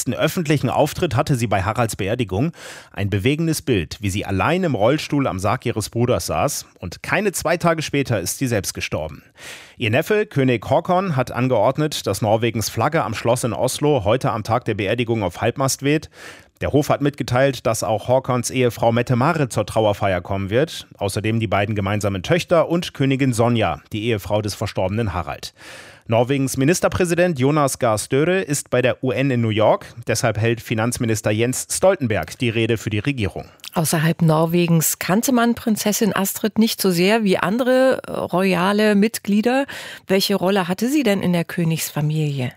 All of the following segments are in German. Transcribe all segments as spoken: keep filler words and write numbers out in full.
letzten öffentlichen Auftritt hatte sie bei Haralds Beerdigung. Ein bewegendes Bild, wie sie allein im Rollstuhl am Sarg ihres Bruders saß. Und keine zwei Tage später ist sie selbst gestorben. Ihr Neffe, König Håkon, hat angeordnet, dass Norwegens Flagge am Schloss in Oslo heute am Tag der Beerdigung auf Halbmast weht. Der Hof hat mitgeteilt, dass auch Håkons Ehefrau Mette-Marit zur Trauerfeier kommen wird. Außerdem die beiden gemeinsamen Töchter und Königin Sonja, die Ehefrau des verstorbenen Harald. Norwegens Ministerpräsident Jonas Gahr Støre ist bei der U N in New York. Deshalb hält Finanzminister Jens Stoltenberg die Rede für die Regierung. Außerhalb Norwegens kannte man Prinzessin Astrid nicht so sehr wie andere royale Mitglieder. Welche Rolle hatte sie denn in der Königsfamilie?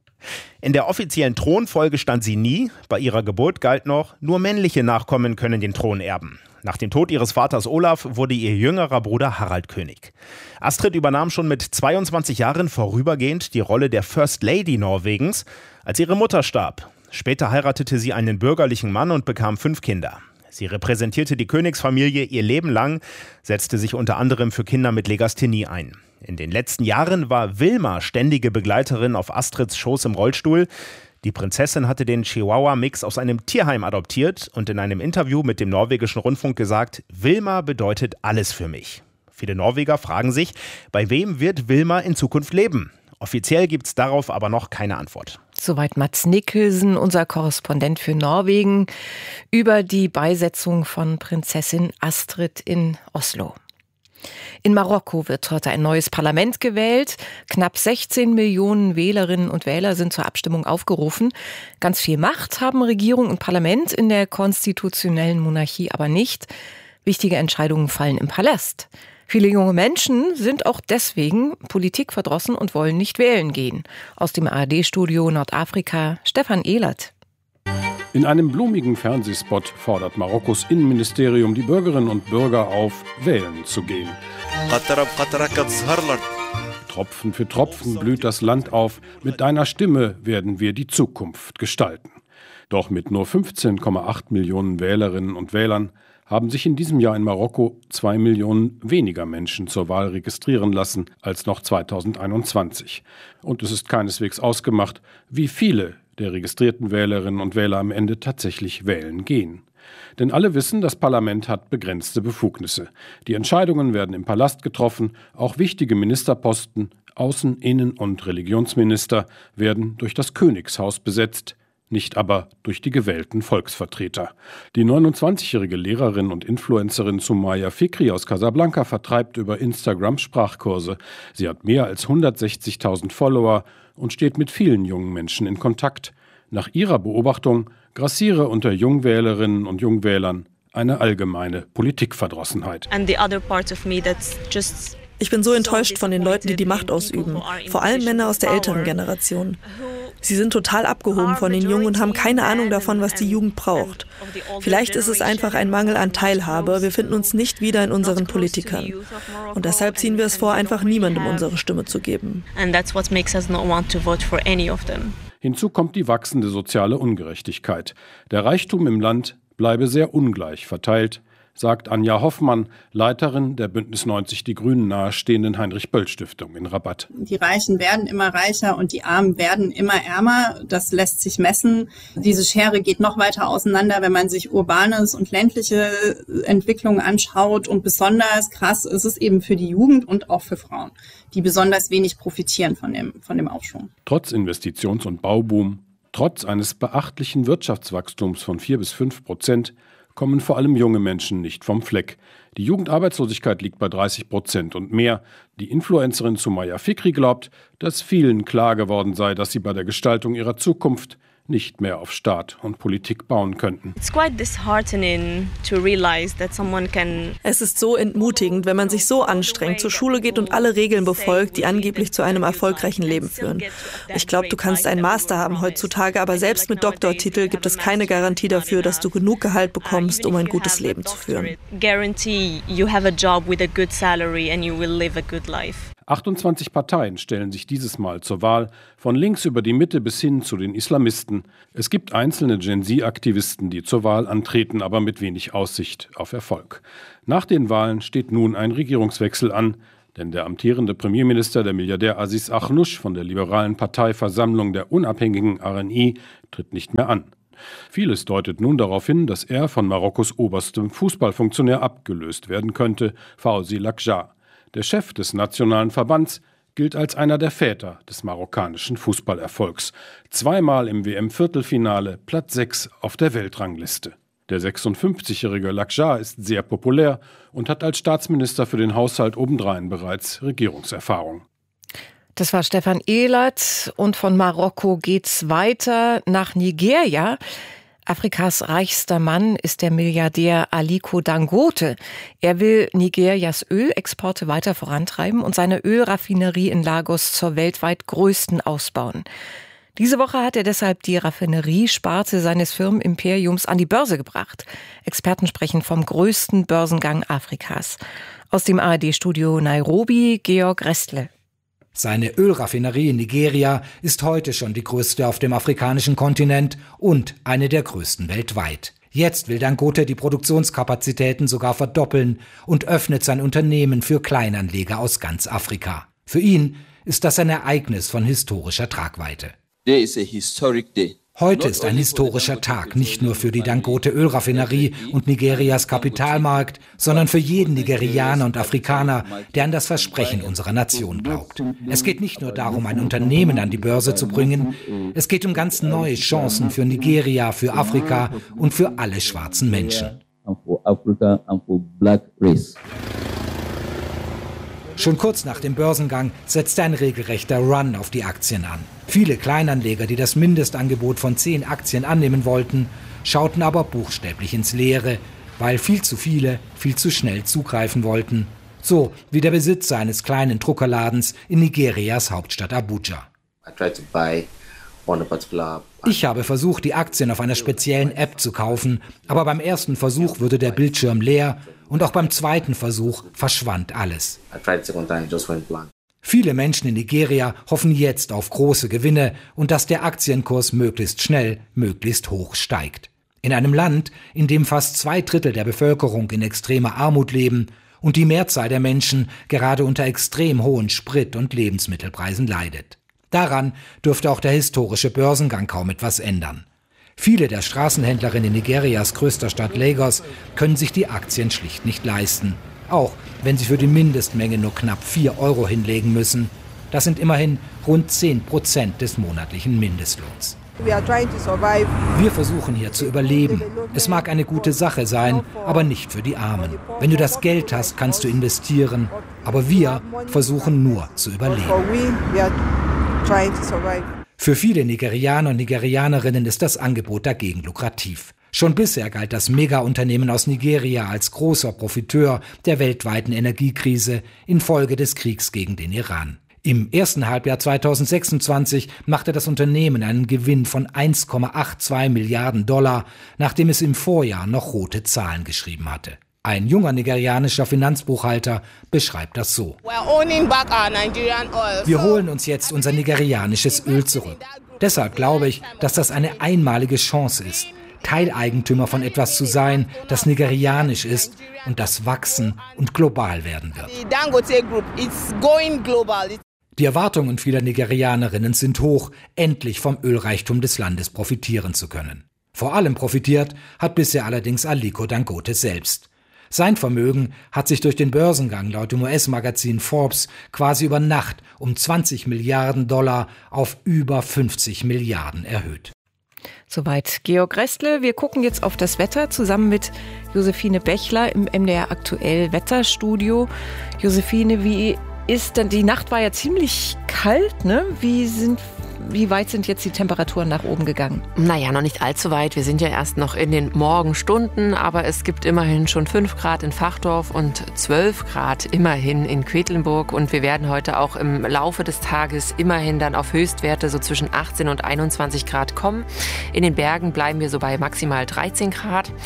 In der offiziellen Thronfolge stand sie nie. Bei ihrer Geburt galt noch, nur männliche Nachkommen können den Thron erben. Nach dem Tod ihres Vaters Olaf wurde ihr jüngerer Bruder Harald König. Astrid übernahm schon mit zweiundzwanzig Jahren vorübergehend die Rolle der First Lady Norwegens, als ihre Mutter starb. Später heiratete sie einen bürgerlichen Mann und bekam fünf Kinder. Sie repräsentierte die Königsfamilie ihr Leben lang, setzte sich unter anderem für Kinder mit Legasthenie ein. In den letzten Jahren war Wilma ständige Begleiterin auf Astrids Schoß im Rollstuhl. Die Prinzessin hatte den Chihuahua-Mix aus einem Tierheim adoptiert und in einem Interview mit dem norwegischen Rundfunk gesagt, Wilma bedeutet alles für mich. Viele Norweger fragen sich, bei wem wird Wilma in Zukunft leben? Offiziell gibt es darauf aber noch keine Antwort. Soweit Mats Nikkelsen, unser Korrespondent für Norwegen, über die Beisetzung von Prinzessin Astrid in Oslo. In Marokko wird heute ein neues Parlament gewählt. Knapp sechzehn Millionen Wählerinnen und Wähler sind zur Abstimmung aufgerufen. Ganz viel Macht haben Regierung und Parlament in der konstitutionellen Monarchie aber nicht. Wichtige Entscheidungen fallen im Palast. Viele junge Menschen sind auch deswegen politikverdrossen und wollen nicht wählen gehen. Aus dem A R D-Studio Nordafrika, Stefan Ehlert. In einem blumigen Fernsehspot fordert Marokkos Innenministerium die Bürgerinnen und Bürger auf, wählen zu gehen. Tropfen für Tropfen blüht das Land auf. Mit deiner Stimme werden wir die Zukunft gestalten. Doch mit nur fünfzehn Komma acht Millionen Wählerinnen und Wählern haben sich in diesem Jahr in Marokko zwei Millionen weniger Menschen zur Wahl registrieren lassen als noch zweitausendeinundzwanzig. Und es ist keineswegs ausgemacht, wie viele der registrierten Wählerinnen und Wähler am Ende tatsächlich wählen gehen. Denn alle wissen, das Parlament hat begrenzte Befugnisse. Die Entscheidungen werden im Palast getroffen, auch wichtige Ministerposten, Außen-, Innen- und Religionsminister werden durch das Königshaus besetzt, nicht aber durch die gewählten Volksvertreter. Die neunundzwanzigjährige Lehrerin und Influencerin Sumaya Fikri aus Casablanca vertreibt über Instagram Sprachkurse. Sie hat mehr als hundertsechzigtausend Follower und steht mit vielen jungen Menschen in Kontakt. Nach ihrer Beobachtung grassiere unter Jungwählerinnen und Jungwählern eine allgemeine Politikverdrossenheit. Ich bin so enttäuscht von den Leuten, die die Macht ausüben, vor allem Männer aus der älteren Generation. Sie sind total abgehoben von den Jungen und haben keine Ahnung davon, was die Jugend braucht. Vielleicht ist es einfach ein Mangel an Teilhabe. Wir finden uns nicht wieder in unseren Politikern. Und deshalb ziehen wir es vor, einfach niemandem unsere Stimme zu geben. Hinzu kommt die wachsende soziale Ungerechtigkeit. Der Reichtum im Land bleibe sehr ungleich verteilt, sagt Anja Hoffmann, Leiterin der Bündnis neunzig Die Grünen nahestehenden Heinrich-Böll-Stiftung in Rabat. Die Reichen werden immer reicher und die Armen werden immer ärmer. Das lässt sich messen. Diese Schere geht noch weiter auseinander, wenn man sich urbanes und ländliche Entwicklungen anschaut. Und besonders krass ist es eben für die Jugend und auch für Frauen, die besonders wenig profitieren von dem, von dem Aufschwung. Trotz Investitions- und Bauboom, trotz eines beachtlichen Wirtschaftswachstums von vier bis fünf Prozent, kommen vor allem junge Menschen nicht vom Fleck. Die Jugendarbeitslosigkeit liegt bei dreißig Prozent und mehr. Die Influencerin Sumaya Fikri glaubt, dass vielen klar geworden sei, dass sie bei der Gestaltung ihrer Zukunft nicht mehr auf Staat und Politik bauen könnten. Es ist so entmutigend, wenn man sich so anstrengt, zur Schule geht und alle Regeln befolgt, die angeblich zu einem erfolgreichen Leben führen. Ich glaube, du kannst einen Master haben heutzutage, aber selbst mit Doktortitel gibt es keine Garantie dafür, dass du genug Gehalt bekommst, um ein gutes Leben zu führen. achtundzwanzig Parteien stellen sich dieses Mal zur Wahl, von links über die Mitte bis hin zu den Islamisten. Es gibt einzelne Gen-Z-Aktivisten, die zur Wahl antreten, aber mit wenig Aussicht auf Erfolg. Nach den Wahlen steht nun ein Regierungswechsel an. Denn der amtierende Premierminister, der Milliardär Aziz Akhnuch von der liberalen Parteiversammlung der unabhängigen R N I, tritt nicht mehr an. Vieles deutet nun darauf hin, dass er von Marokkos oberstem Fußballfunktionär abgelöst werden könnte, Fawzi Lakjar. Der Chef des nationalen Verbands gilt als einer der Väter des marokkanischen Fußballerfolgs. Zweimal im W M-Viertelfinale, Platz sechs auf der Weltrangliste. Der sechsundfünfzigjährige Lakjar ist sehr populär und hat als Staatsminister für den Haushalt obendrein bereits Regierungserfahrung. Das war Stefan Ehlert und von Marokko geht's weiter nach Nigeria. Afrikas reichster Mann ist der Milliardär Aliko Dangote. Er will Nigerias Ölexporte weiter vorantreiben und seine Ölraffinerie in Lagos zur weltweit größten ausbauen. Diese Woche hat er deshalb die Raffineriesparte seines Firmenimperiums an die Börse gebracht. Experten sprechen vom größten Börsengang Afrikas. Aus dem A R D-Studio Nairobi, Georg Restle. Seine Ölraffinerie in Nigeria ist heute schon die größte auf dem afrikanischen Kontinent und eine der größten weltweit. Jetzt will Dangote die Produktionskapazitäten sogar verdoppeln und öffnet sein Unternehmen für Kleinanleger aus ganz Afrika. Für ihn ist das ein Ereignis von historischer Tragweite. Heute ist ein historischer Tag, nicht nur für die Dangote-Ölraffinerie und Nigerias Kapitalmarkt, sondern für jeden Nigerianer und Afrikaner, der an das Versprechen unserer Nation glaubt. Es geht nicht nur darum, ein Unternehmen an die Börse zu bringen, es geht um ganz neue Chancen für Nigeria, für Afrika und für alle schwarzen Menschen. Schon kurz nach dem Börsengang setzte ein regelrechter Run auf die Aktien an. Viele Kleinanleger, die das Mindestangebot von zehn Aktien annehmen wollten, schauten aber buchstäblich ins Leere, weil viel zu viele viel zu schnell zugreifen wollten. So wie der Besitzer eines kleinen Druckerladens in Nigerias Hauptstadt Abuja. Ich habe versucht, die Aktien auf einer speziellen App zu kaufen, aber beim ersten Versuch wurde der Bildschirm leer und auch beim zweiten Versuch verschwand alles. Viele Menschen in Nigeria hoffen jetzt auf große Gewinne und dass der Aktienkurs möglichst schnell, möglichst hoch steigt. In einem Land, in dem fast zwei Drittel der Bevölkerung in extremer Armut leben und die Mehrzahl der Menschen gerade unter extrem hohen Sprit- und Lebensmittelpreisen leidet. Daran dürfte auch der historische Börsengang kaum etwas ändern. Viele der Straßenhändlerinnen in Nigerias größter Stadt Lagos können sich die Aktien schlicht nicht leisten. Auch wenn sie für die Mindestmenge nur knapp vier Euro hinlegen müssen. Das sind immerhin rund zehn Prozent des monatlichen Mindestlohns. Wir versuchen hier zu überleben. Es mag eine gute Sache sein, aber nicht für die Armen. Wenn du das Geld hast, kannst du investieren. Aber wir versuchen nur zu überleben. Für viele Nigerianer und Nigerianerinnen ist das Angebot dagegen lukrativ. Schon bisher galt das Mega-Unternehmen aus Nigeria als großer Profiteur der weltweiten Energiekrise infolge des Kriegs gegen den Iran. Im ersten Halbjahr zweitausendsechsundzwanzig machte das Unternehmen einen Gewinn von eins Komma zweiundachtzig Milliarden Dollar, nachdem es im Vorjahr noch rote Zahlen geschrieben hatte. Ein junger nigerianischer Finanzbuchhalter beschreibt das so. Wir holen uns jetzt unser nigerianisches Öl zurück. Deshalb glaube ich, dass das eine einmalige Chance ist, Teileigentümer von etwas zu sein, das nigerianisch ist und das wachsen und global werden wird. Die Erwartungen vieler Nigerianerinnen sind hoch, endlich vom Ölreichtum des Landes profitieren zu können. Vor allem profitiert hat bisher allerdings Aliko Dangote selbst. Sein Vermögen hat sich durch den Börsengang laut dem U S-Magazin Forbes quasi über Nacht um zwanzig Milliarden Dollar auf über fünfzig Milliarden erhöht. Soweit Georg Restle. Wir gucken jetzt auf das Wetter zusammen mit Josephine Bechler im M D R Aktuell Wetterstudio. Josephine, wie ist denn, die Nacht war ja ziemlich kalt, ne? Wie sind Wie weit sind jetzt die Temperaturen nach oben gegangen? Naja, noch nicht allzu weit. Wir sind ja erst noch in den Morgenstunden, aber es gibt immerhin schon fünf Grad in Fachdorf und zwölf Grad immerhin in Quedlinburg. Und wir werden heute auch im Laufe des Tages immerhin dann auf Höchstwerte so zwischen achtzehn und einundzwanzig Grad kommen. In den Bergen bleiben wir so bei maximal dreizehn Grad.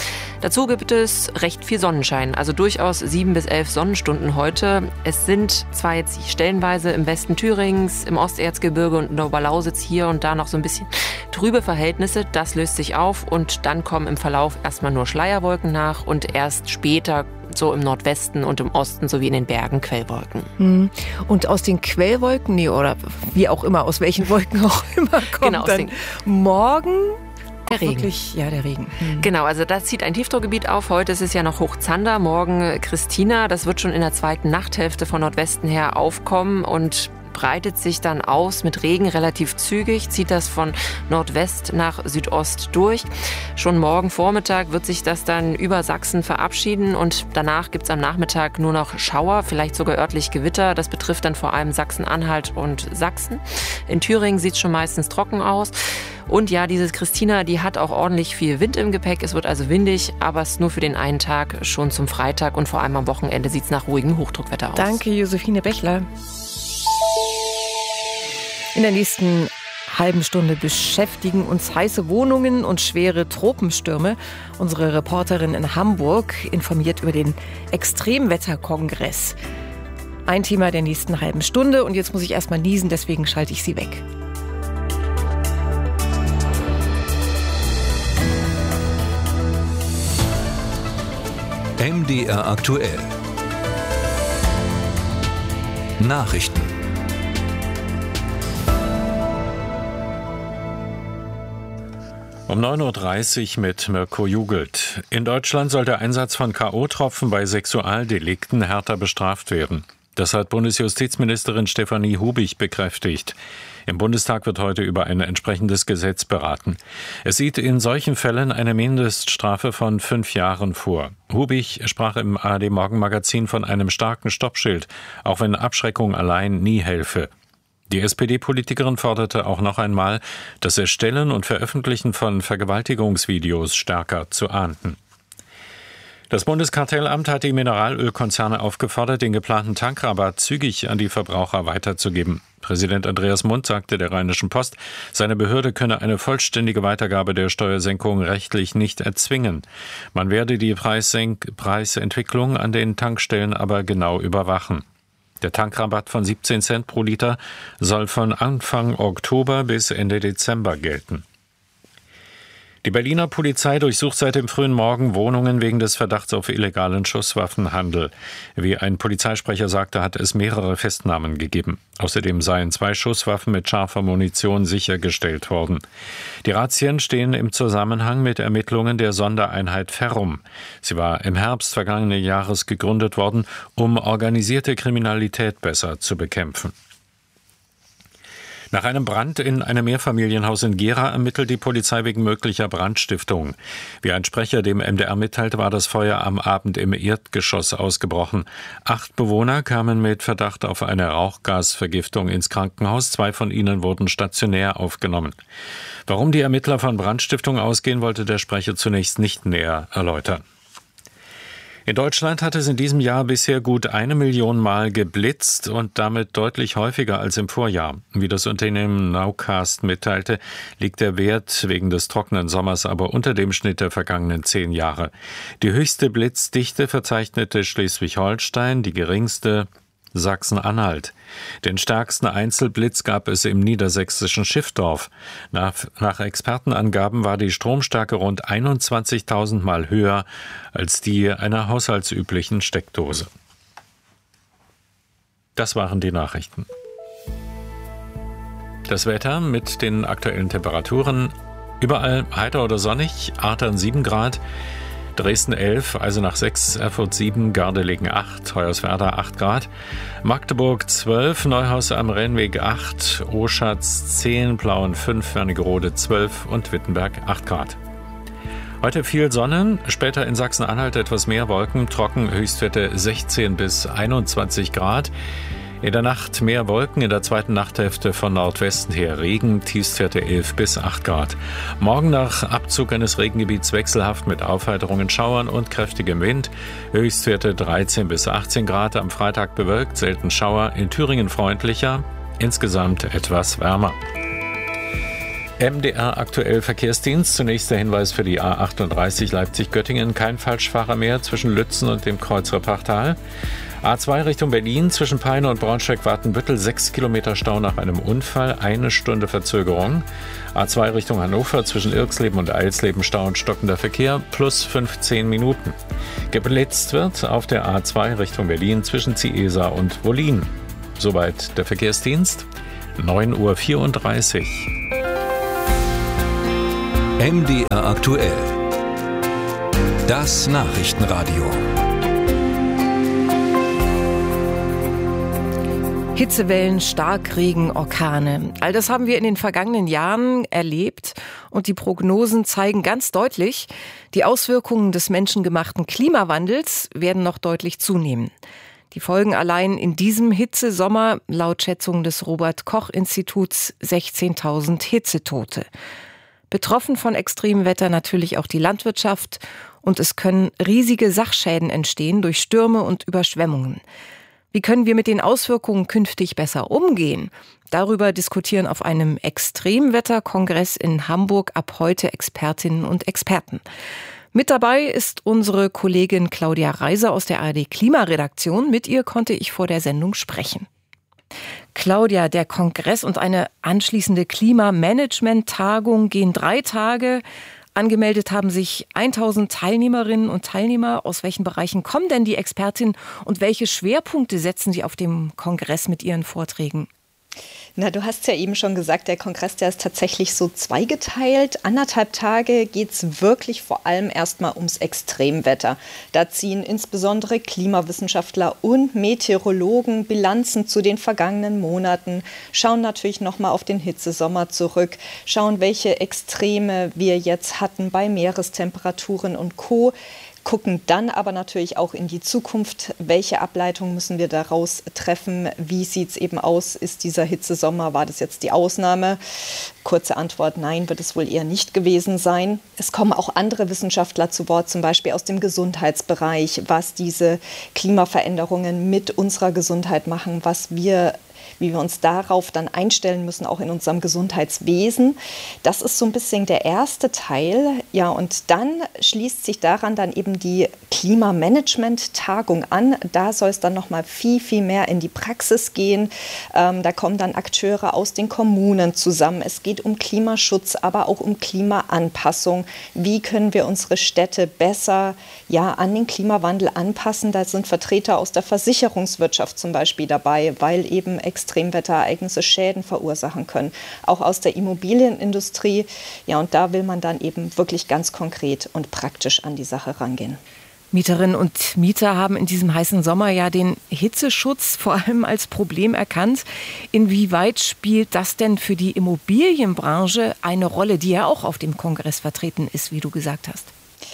Dazu gibt es recht viel Sonnenschein, also durchaus sieben bis elf Sonnenstunden heute. Es sind zwar jetzt stellenweise im Westen Thürings, im Osterzgebirge und in der Oberlausitz hier und da noch so ein bisschen trübe Verhältnisse. Das löst sich auf und dann kommen im Verlauf erstmal nur Schleierwolken nach und erst später so im Nordwesten und im Osten sowie in den Bergen Quellwolken. Und aus den Quellwolken, nee, oder wie auch immer, aus welchen Wolken auch immer, kommt genau, dann morgen der Regen. Wirklich, ja, der Regen. Mhm. Genau, also da zieht ein Tiefdruckgebiet auf. Heute ist es ja noch Hochzander, morgen Christina. Das wird schon in der zweiten Nachthälfte von Nordwesten her aufkommen und breitet sich dann aus mit Regen relativ zügig, zieht das von Nordwest nach Südost durch. Schon morgen Vormittag wird sich das dann über Sachsen verabschieden und danach gibt es am Nachmittag nur noch Schauer, vielleicht sogar örtlich Gewitter. Das betrifft dann vor allem Sachsen-Anhalt und Sachsen. In Thüringen sieht es schon meistens trocken aus. Und ja, dieses Christina, die hat auch ordentlich viel Wind im Gepäck. Es wird also windig, aber es ist nur für den einen Tag, schon zum Freitag und vor allem am Wochenende sieht es nach ruhigem Hochdruckwetter aus. Danke, Josephine Bechler. In der nächsten halben Stunde beschäftigen uns heiße Wohnungen und schwere Tropenstürme. Unsere Reporterin in Hamburg informiert über den Extremwetterkongress. Ein Thema der nächsten halben Stunde. Und jetzt muss ich erstmal niesen, deswegen schalte ich sie weg. M D R aktuell. Nachrichten. Um neun Uhr dreißig mit Mirko Jugelt. In Deutschland soll der Einsatz von K O-Tropfen bei Sexualdelikten härter bestraft werden. Das hat Bundesjustizministerin Stefanie Hubich bekräftigt. Im Bundestag wird heute über ein entsprechendes Gesetz beraten. Es sieht in solchen Fällen eine Mindeststrafe von fünf Jahren vor. Hubich sprach im A R D-Morgenmagazin von einem starken Stoppschild, auch wenn Abschreckung allein nie helfe. Die S P D-Politikerin forderte auch noch einmal, das Erstellen und Veröffentlichen von Vergewaltigungsvideos stärker zu ahnden. Das Bundeskartellamt hat die Mineralölkonzerne aufgefordert, den geplanten Tankrabatt zügig an die Verbraucher weiterzugeben. Präsident Andreas Mundt sagte der Rheinischen Post, seine Behörde könne eine vollständige Weitergabe der Steuersenkung rechtlich nicht erzwingen. Man werde die Preissenk- Preisentwicklung an den Tankstellen aber genau überwachen. Der Tankrabatt von siebzehn Cent pro Liter soll von Anfang Oktober bis Ende Dezember gelten. Die Berliner Polizei durchsucht seit dem frühen Morgen Wohnungen wegen des Verdachts auf illegalen Schusswaffenhandel. Wie ein Polizeisprecher sagte, hat es mehrere Festnahmen gegeben. Außerdem seien zwei Schusswaffen mit scharfer Munition sichergestellt worden. Die Razzien stehen im Zusammenhang mit Ermittlungen der Sondereinheit Ferrum. Sie war im Herbst vergangenen Jahres gegründet worden, um organisierte Kriminalität besser zu bekämpfen. Nach einem Brand in einem Mehrfamilienhaus in Gera ermittelt die Polizei wegen möglicher Brandstiftung. Wie ein Sprecher dem M D R mitteilte, war das Feuer am Abend im Erdgeschoss ausgebrochen. Acht Bewohner kamen mit Verdacht auf eine Rauchgasvergiftung ins Krankenhaus. Zwei von ihnen wurden stationär aufgenommen. Warum die Ermittler von Brandstiftung ausgehen, wollte der Sprecher zunächst nicht näher erläutern. In Deutschland hat es in diesem Jahr bisher gut eine Million Mal geblitzt und damit deutlich häufiger als im Vorjahr. Wie das Unternehmen Nowcast mitteilte, liegt der Wert wegen des trockenen Sommers aber unter dem Schnitt der vergangenen zehn Jahre. Die höchste Blitzdichte verzeichnete Schleswig-Holstein, die geringste Sachsen-Anhalt. Den stärksten Einzelblitz gab es im niedersächsischen Schiffdorf. Nach, nach Expertenangaben war die Stromstärke rund einundzwanzigtausend Mal höher als die einer haushaltsüblichen Steckdose. Das waren die Nachrichten. Das Wetter mit den aktuellen Temperaturen. Überall heiter oder sonnig, Artern sieben Grad. Dresden elf, Eisenach sechs, Erfurt sieben, Gardelegen acht, Hoyerswerda acht Grad, Magdeburg zwölf, Neuhaus am Rennweg acht, Oschatz zehn, Plauen fünf, Wernigerode zwölf und Wittenberg acht Grad. Heute viel Sonne, später in Sachsen-Anhalt etwas mehr Wolken, trocken, Höchstwerte sechzehn bis einundzwanzig Grad. In der Nacht mehr Wolken, in der zweiten Nachthälfte von Nordwesten her Regen, Tiefstwerte elf bis acht Grad. Morgen nach Abzug eines Regengebiets wechselhaft mit Aufheiterungen, Schauern und kräftigem Wind. Höchstwerte dreizehn bis achtzehn Grad, am Freitag bewölkt, selten Schauer, in Thüringen freundlicher, insgesamt etwas wärmer. M D R aktuell Verkehrsdienst. Zunächst der Hinweis für die A achtunddreißig Leipzig-Göttingen. Kein Falschfahrer mehr zwischen Lützen und dem Kreuz Reppachtal. A zwei Richtung Berlin zwischen Peine und Braunschweig-Watenbüttel. Sechs Kilometer Stau nach einem Unfall. Eine Stunde Verzögerung. A zwei Richtung Hannover zwischen Irksleben und Eilsleben. Stau und stockender Verkehr. Plus fünfzehn Minuten. Geblitzt wird auf der A zwei Richtung Berlin zwischen Ciesa und Wollin. Soweit der Verkehrsdienst. neun Uhr vierunddreißig. M D R aktuell. Das Nachrichtenradio. Hitzewellen, Starkregen, Orkane. All das haben wir in den vergangenen Jahren erlebt und die Prognosen zeigen ganz deutlich, die Auswirkungen des menschengemachten Klimawandels werden noch deutlich zunehmen. Die Folgen allein in diesem Hitzesommer, laut Schätzungen des Robert-Koch-Instituts, sechzehntausend Hitzetote. Betroffen von Extremwetter natürlich auch die Landwirtschaft und es können riesige Sachschäden entstehen durch Stürme und Überschwemmungen. Wie können wir mit den Auswirkungen künftig besser umgehen? Darüber diskutieren auf einem Extremwetterkongress in Hamburg ab heute Expertinnen und Experten. Mit dabei ist unsere Kollegin Claudia Reiser aus der A R D-Klimaredaktion. Mit ihr konnte ich vor der Sendung sprechen. Claudia, der Kongress und eine anschließende Klimamanagement-Tagung gehen drei Tage. Angemeldet haben sich tausend Teilnehmerinnen und Teilnehmer. Aus welchen Bereichen kommen denn die Expertinnen und welche Schwerpunkte setzen Sie auf dem Kongress mit Ihren Vorträgen? Na, du hast ja eben schon gesagt, der Kongress, der ist tatsächlich so zweigeteilt. Anderthalb Tage geht es wirklich vor allem erstmal ums Extremwetter. Da ziehen insbesondere Klimawissenschaftler und Meteorologen Bilanzen zu den vergangenen Monaten, schauen natürlich nochmal auf den Hitzesommer zurück, schauen, welche Extreme wir jetzt hatten bei Meerestemperaturen und Co., gucken dann aber natürlich auch in die Zukunft, welche Ableitungen müssen wir daraus treffen, wie sieht es eben aus, ist dieser Hitzesommer, war das jetzt die Ausnahme? Kurze Antwort, nein, wird es wohl eher nicht gewesen sein. Es kommen auch andere Wissenschaftler zu Wort, zum Beispiel aus dem Gesundheitsbereich, was diese Klimaveränderungen mit unserer Gesundheit machen, was wir wie wir uns darauf dann einstellen müssen, auch in unserem Gesundheitswesen. Das ist so ein bisschen der erste Teil. Ja, und dann schließt sich daran dann eben die Klimamanagement-Tagung an. Da soll es dann noch mal viel, viel mehr in die Praxis gehen. Ähm, da kommen dann Akteure aus den Kommunen zusammen. Es geht um Klimaschutz, aber auch um Klimaanpassung. Wie können wir unsere Städte besser ja, an den Klimawandel anpassen? Da sind Vertreter aus der Versicherungswirtschaft zum Beispiel dabei, weil eben Extremwetterereignisse Schäden verursachen können. Auch aus der Immobilienindustrie. Ja, und da will man dann eben wirklich ganz konkret und praktisch an die Sache rangehen. Mieterinnen und Mieter haben in diesem heißen Sommer ja den Hitzeschutz vor allem als Problem erkannt. Inwieweit spielt das denn für die Immobilienbranche eine Rolle, die ja auch auf dem Kongress vertreten ist, wie du gesagt hast?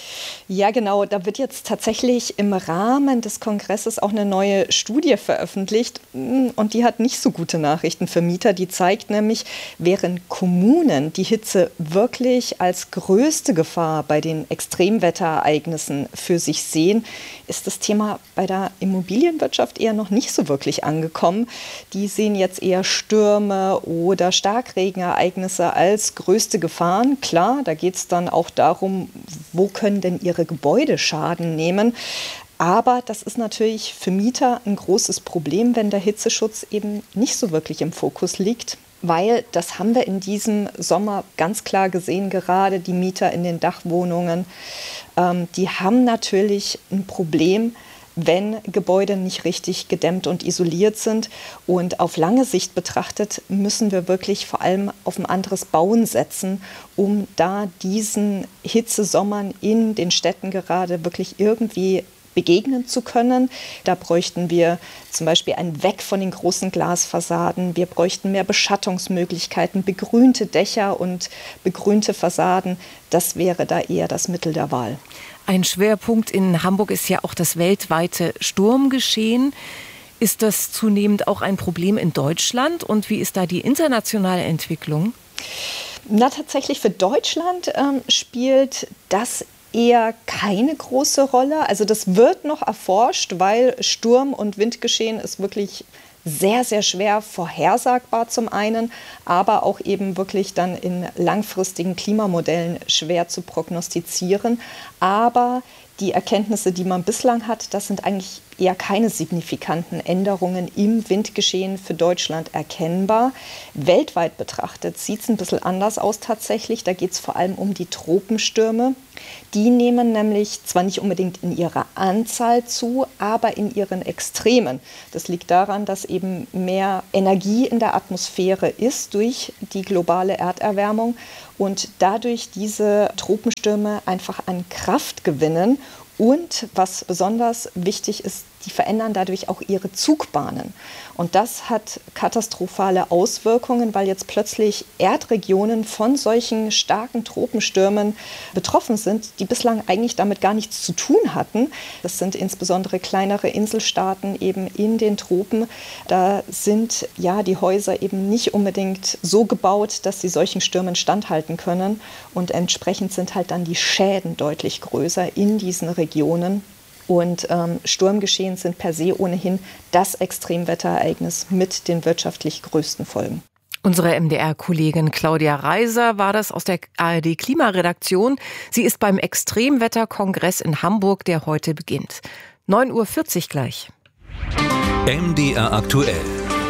Ja, genau. Da wird jetzt tatsächlich im Rahmen des Kongresses auch eine neue Studie veröffentlicht. Und die hat nicht so gute Nachrichten für Mieter. Die zeigt nämlich, während Kommunen die Hitze wirklich als größte Gefahr bei den Extremwetterereignissen für sich sehen, ist das Thema bei der Immobilienwirtschaft eher noch nicht so wirklich angekommen. Die sehen jetzt eher Stürme oder Starkregenereignisse als größte Gefahren. Klar, da geht es dann auch darum, wo können denn ihre Gebäude Schaden nehmen. Aber das ist natürlich für Mieter ein großes Problem, wenn der Hitzeschutz eben nicht so wirklich im Fokus liegt. Weil, das haben wir in diesem Sommer ganz klar gesehen, gerade die Mieter in den Dachwohnungen, ähm, die haben natürlich ein Problem, wenn Gebäude nicht richtig gedämmt und isoliert sind. Und auf lange Sicht betrachtet müssen wir wirklich vor allem auf ein anderes Bauen setzen, um da diesen Hitzesommern in den Städten gerade wirklich irgendwie begegnen zu können. Da bräuchten wir zum Beispiel ein Weg von den großen Glasfassaden. Wir bräuchten mehr Beschattungsmöglichkeiten, begrünte Dächer und begrünte Fassaden. Das wäre da eher das Mittel der Wahl. Ein Schwerpunkt in Hamburg ist ja auch das weltweite Sturmgeschehen. Ist das zunehmend auch ein Problem in Deutschland? Und wie ist da die internationale Entwicklung? Na, tatsächlich für Deutschland ähm, spielt das eher keine große Rolle. Also das wird noch erforscht, weil Sturm- und Windgeschehen ist wirklich sehr, sehr schwer vorhersagbar zum einen, aber auch eben wirklich dann in langfristigen Klimamodellen schwer zu prognostizieren. Aber die Erkenntnisse, die man bislang hat, das sind eigentlich eher keine signifikanten Änderungen im Windgeschehen für Deutschland erkennbar. Weltweit betrachtet sieht es ein bisschen anders aus tatsächlich. Da geht es vor allem um die Tropenstürme. Die nehmen nämlich zwar nicht unbedingt in ihrer Anzahl zu, aber in ihren Extremen. Das liegt daran, dass eben mehr Energie in der Atmosphäre ist durch die globale Erderwärmung und dadurch diese Tropenstürme einfach an Kraft gewinnen. Und was besonders wichtig ist, die verändern dadurch auch ihre Zugbahnen. Und das hat katastrophale Auswirkungen, weil jetzt plötzlich Erdregionen von solchen starken Tropenstürmen betroffen sind, die bislang eigentlich damit gar nichts zu tun hatten. Das sind insbesondere kleinere Inselstaaten eben in den Tropen. Da sind ja die Häuser eben nicht unbedingt so gebaut, dass sie solchen Stürmen standhalten können. Und entsprechend sind halt dann die Schäden deutlich größer in diesen Regionen. Und ähm, Sturmgeschehen sind per se ohnehin das Extremwetterereignis mit den wirtschaftlich größten Folgen. Unsere M D R-Kollegin Claudia Reiser war das aus der A R D-Klimaredaktion. Sie ist beim Extremwetterkongress in Hamburg, der heute beginnt. neun Uhr vierzig gleich. M D R aktuell.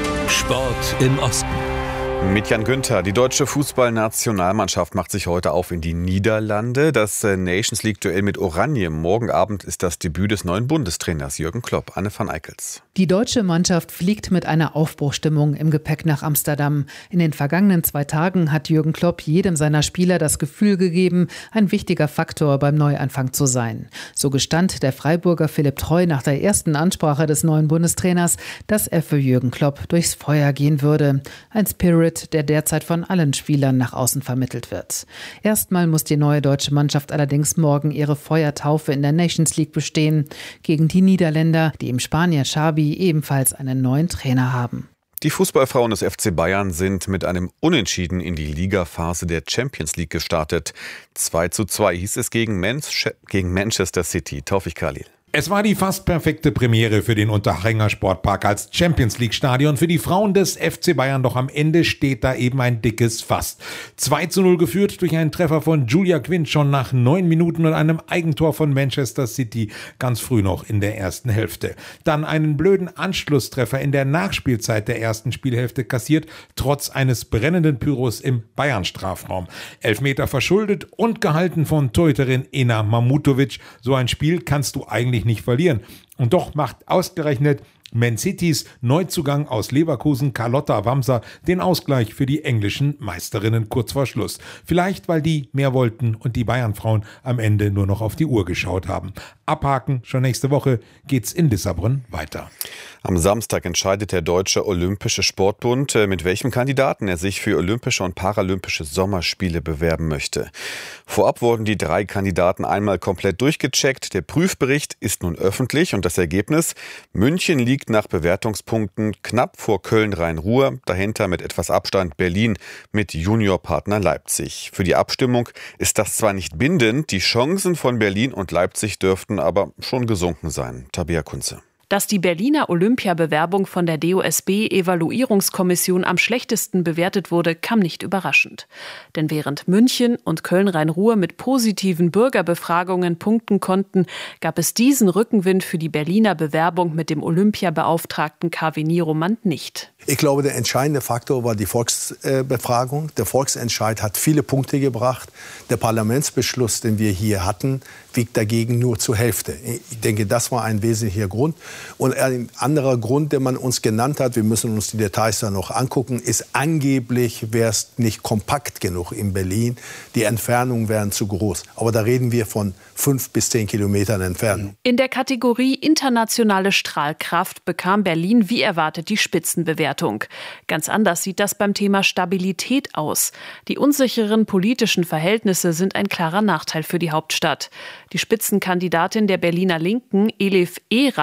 Sport im Osten. Mit Jan Günther. Die deutsche Fußballnationalmannschaft macht sich heute auf in die Niederlande. Das Nations League-Duell mit Oranje. Morgen Abend ist das Debüt des neuen Bundestrainers Jürgen Klopp. Anne van Eickels. Die deutsche Mannschaft fliegt mit einer Aufbruchstimmung im Gepäck nach Amsterdam. In den vergangenen zwei Tagen hat Jürgen Klopp jedem seiner Spieler das Gefühl gegeben, ein wichtiger Faktor beim Neuanfang zu sein. So gestand der Freiburger Philipp Treu nach der ersten Ansprache des neuen Bundestrainers, dass er für Jürgen Klopp durchs Feuer gehen würde. Ein Spirit, der derzeit von allen Spielern nach außen vermittelt wird. Erstmal muss die neue deutsche Mannschaft allerdings morgen ihre Feuertaufe in der Nations League bestehen, gegen die Niederländer, die im Spanier Xavi ebenfalls einen neuen Trainer haben. Die Fußballfrauen des F C Bayern sind mit einem Unentschieden in die Ligaphase der Champions League gestartet. zwei zu zwei hieß es gegen, Manch- gegen Manchester City. Taufik Khalil. Es war die fast perfekte Premiere für den Unterhänger Sportpark als Champions-League-Stadion für die Frauen des F C Bayern, doch am Ende steht da eben ein dickes Fast. zwei zu null geführt durch einen Treffer von Julia Quinn schon nach neun Minuten und einem Eigentor von Manchester City ganz früh noch in der ersten Hälfte. Dann einen blöden Anschlusstreffer in der Nachspielzeit der ersten Spielhälfte kassiert, trotz eines brennenden Pyros im Bayern-Strafraum. Elfmeter verschuldet und gehalten von Torhüterin Ena Mamutovic. So ein Spiel kannst du eigentlich nicht verlieren. Und doch macht ausgerechnet Man Citys Neuzugang aus Leverkusen Carlotta Wamser den Ausgleich für die englischen Meisterinnen kurz vor Schluss. Vielleicht, weil die mehr wollten und die Bayern-Frauen am Ende nur noch auf die Uhr geschaut haben. Abhaken, schon nächste Woche geht's in Lissabon weiter. Am Samstag entscheidet der Deutsche Olympische Sportbund, mit welchem Kandidaten er sich für Olympische und Paralympische Sommerspiele bewerben möchte. Vorab wurden die drei Kandidaten einmal komplett durchgecheckt. Der Prüfbericht ist nun öffentlich und das Ergebnis: München liegt nach Bewertungspunkten knapp vor Köln-Rhein-Ruhr, dahinter mit etwas Abstand Berlin mit Juniorpartner Leipzig. Für die Abstimmung ist das zwar nicht bindend, die Chancen von Berlin und Leipzig dürften aber schon gesunken sein. Tabea Kunze. Dass die Berliner Olympiabewerbung von der D O S B-Evaluierungskommission am schlechtesten bewertet wurde, kam nicht überraschend. Denn während München und Köln-Rhein-Ruhr mit positiven Bürgerbefragungen punkten konnten, gab es diesen Rückenwind für die Berliner Bewerbung mit dem Olympiabeauftragten Kaveh Niromand nicht. Ich glaube, der entscheidende Faktor war die Volksbefragung. Der Volksentscheid hat viele Punkte gebracht. Der Parlamentsbeschluss, den wir hier hatten, wiegt dagegen nur zur Hälfte. Ich denke, das war ein wesentlicher Grund. Und ein anderer Grund, den man uns genannt hat, wir müssen uns die Details dann noch angucken, ist angeblich wäre es nicht kompakt genug in Berlin. Die Entfernungen wären zu groß. Aber da reden wir von fünf bis zehn Kilometern Entfernung. In der Kategorie internationale Strahlkraft bekam Berlin wie erwartet die Spitzenbewertung. Ganz anders sieht das beim Thema Stabilität aus. Die unsicheren politischen Verhältnisse sind ein klarer Nachteil für die Hauptstadt. Die Spitzenkandidatin der Berliner Linken, Elif Eralp, erklärte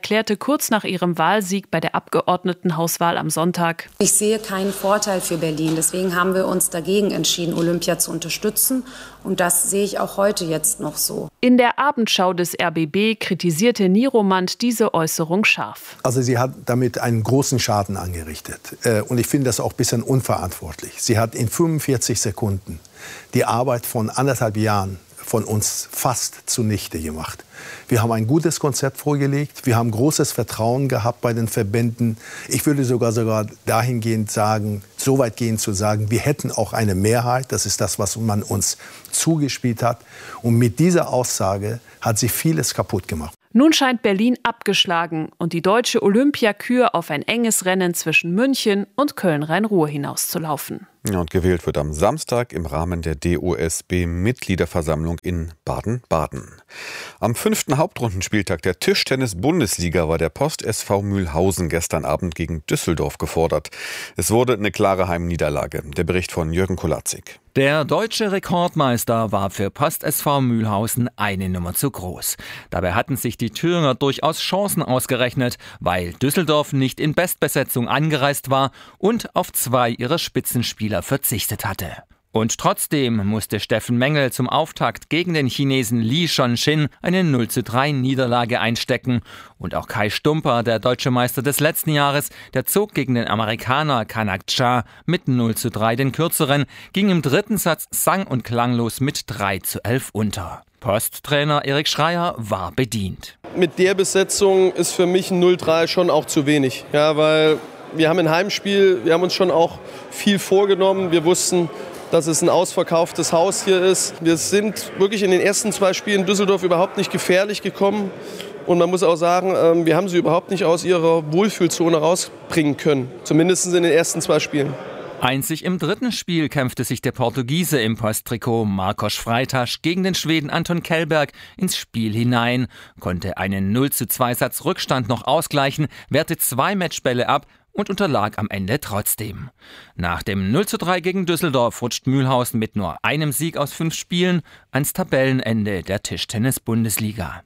erklärte kurz nach ihrem Wahlsieg bei der Abgeordnetenhauswahl am Sonntag: Ich sehe keinen Vorteil für Berlin. Deswegen haben wir uns dagegen entschieden, Olympia zu unterstützen. Und das sehe ich auch heute jetzt noch so. In der Abendschau des R B B kritisierte Niromand diese Äußerung scharf. Also sie hat damit einen großen Schaden angerichtet. Und ich finde das auch ein bisschen unverantwortlich. Sie hat in fünfundvierzig Sekunden die Arbeit von anderthalb Jahren von uns fast zunichte gemacht. Wir haben ein gutes Konzept vorgelegt. Wir haben großes Vertrauen gehabt bei den Verbänden. Ich würde sogar sogar dahingehend sagen, so weit gehen zu sagen, wir hätten auch eine Mehrheit. Das ist das, was man uns zugespielt hat. Und mit dieser Aussage hat sie vieles kaputt gemacht. Nun scheint Berlin abgeschlagen und die deutsche Olympiakür auf ein enges Rennen zwischen München und Köln-Rhein-Ruhr hinauszulaufen. Ja, und gewählt wird am Samstag im Rahmen der D O S B-Mitgliederversammlung in Baden-Baden. Am fünften Hauptrundenspieltag der Tischtennis-Bundesliga war der Post-S V Mühlhausen gestern Abend gegen Düsseldorf gefordert. Es wurde eine klare Heimniederlage. Der Bericht von Jürgen Kolatzig. Der deutsche Rekordmeister war für Post-S V Mühlhausen eine Nummer zu groß. Dabei hatten sich die Thüringer durchaus Chancen ausgerechnet, weil Düsseldorf nicht in Bestbesetzung angereist war und auf zwei ihrer Spitzenspieler verzichtet hatte. Und trotzdem musste Steffen Mengel zum Auftakt gegen den Chinesen Li Shonxin eine null zu drei Niederlage einstecken. Und auch Kai Stumper, der deutsche Meister des letzten Jahres, der zog gegen den Amerikaner Kanak Cha mit null zu drei den kürzeren, ging im dritten Satz sang- und klanglos mit drei zu elf unter. Posttrainer Erik Schreier war bedient. Mit der Besetzung ist für mich ein null drei schon auch zu wenig. Ja, weil wir haben ein Heimspiel, wir haben uns schon auch viel vorgenommen. Wir wussten, dass es ein ausverkauftes Haus hier ist. Wir sind wirklich in den ersten zwei Spielen in Düsseldorf überhaupt nicht gefährlich gekommen. Und man muss auch sagen, wir haben sie überhaupt nicht aus ihrer Wohlfühlzone rausbringen können. Zumindest in den ersten zwei Spielen. Einzig im dritten Spiel kämpfte sich der Portugiese im Posttrikot Marcos Freitas gegen den Schweden Anton Kjellberg ins Spiel hinein, konnte einen null zu zwei Satz Rückstand noch ausgleichen, wehrte zwei Matchbälle ab und unterlag am Ende trotzdem. Nach dem null zu drei gegen Düsseldorf rutscht Mühlhausen mit nur einem Sieg aus fünf Spielen ans Tabellenende der Tischtennis-Bundesliga.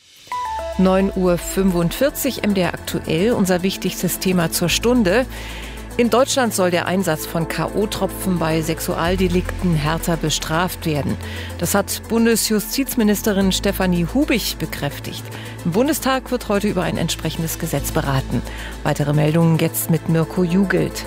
neun Uhr fünfundvierzig, M D R aktuell, unser wichtigstes Thema zur Stunde. In Deutschland soll der Einsatz von K O-Tropfen bei Sexualdelikten härter bestraft werden. Das hat Bundesjustizministerin Stefanie Hubich bekräftigt. Im Bundestag wird heute über ein entsprechendes Gesetz beraten. Weitere Meldungen jetzt mit Mirko Jugelt.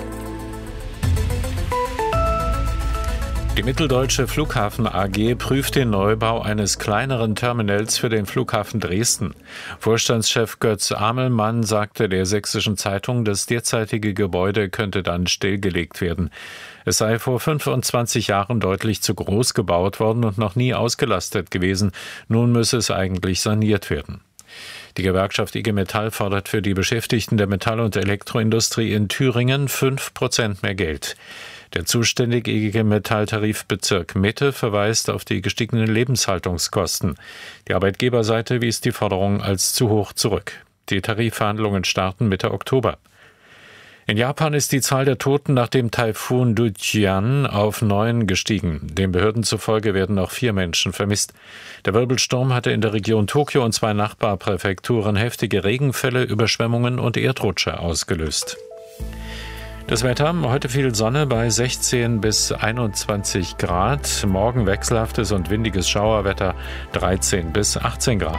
Die Mitteldeutsche Flughafen A G prüft den Neubau eines kleineren Terminals für den Flughafen Dresden. Vorstandschef Götz Amelmann sagte der Sächsischen Zeitung, das derzeitige Gebäude könnte dann stillgelegt werden. Es sei vor fünfundzwanzig Jahren deutlich zu groß gebaut worden und noch nie ausgelastet gewesen. Nun müsse es eigentlich saniert werden. Die Gewerkschaft I G Metall fordert für die Beschäftigten der Metall- und Elektroindustrie in Thüringen fünf Prozent mehr Geld. Der zuständige I G Metall-Tarifbezirk Mitte verweist auf die gestiegenen Lebenshaltungskosten. Die Arbeitgeberseite wies die Forderung als zu hoch zurück. Die Tarifverhandlungen starten Mitte Oktober. In Japan ist die Zahl der Toten nach dem Taifun Dujian auf neun gestiegen. Den Behörden zufolge werden noch vier Menschen vermisst. Der Wirbelsturm hatte in der Region Tokio und zwei Nachbarpräfekturen heftige Regenfälle, Überschwemmungen und Erdrutsche ausgelöst. Das Wetter, heute viel Sonne bei sechzehn bis einundzwanzig Grad. Morgen wechselhaftes und windiges Schauerwetter, dreizehn bis achtzehn Grad.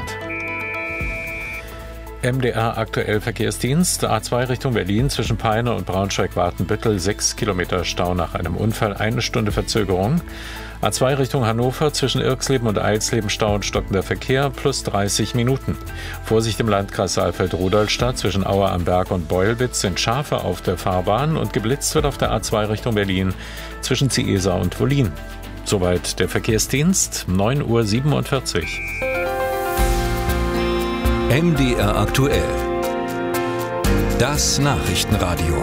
M D R aktuell Verkehrsdienst, A zwei Richtung Berlin zwischen Peine und Braunschweig-Watenbüttel, sechs Kilometer Stau nach einem Unfall, eine Stunde Verzögerung. A zwei Richtung Hannover zwischen Irxleben und Eilsleben Stau und stockender Verkehr, plus dreißig Minuten. Vorsicht im Landkreis Saalfeld-Rudolstadt zwischen Auer am Berg und Beulwitz sind Schafe auf der Fahrbahn und geblitzt wird auf der A zwei Richtung Berlin zwischen Ziesa und Wollin. Soweit der Verkehrsdienst, neun Uhr siebenundvierzig. M D R aktuell. Das Nachrichtenradio.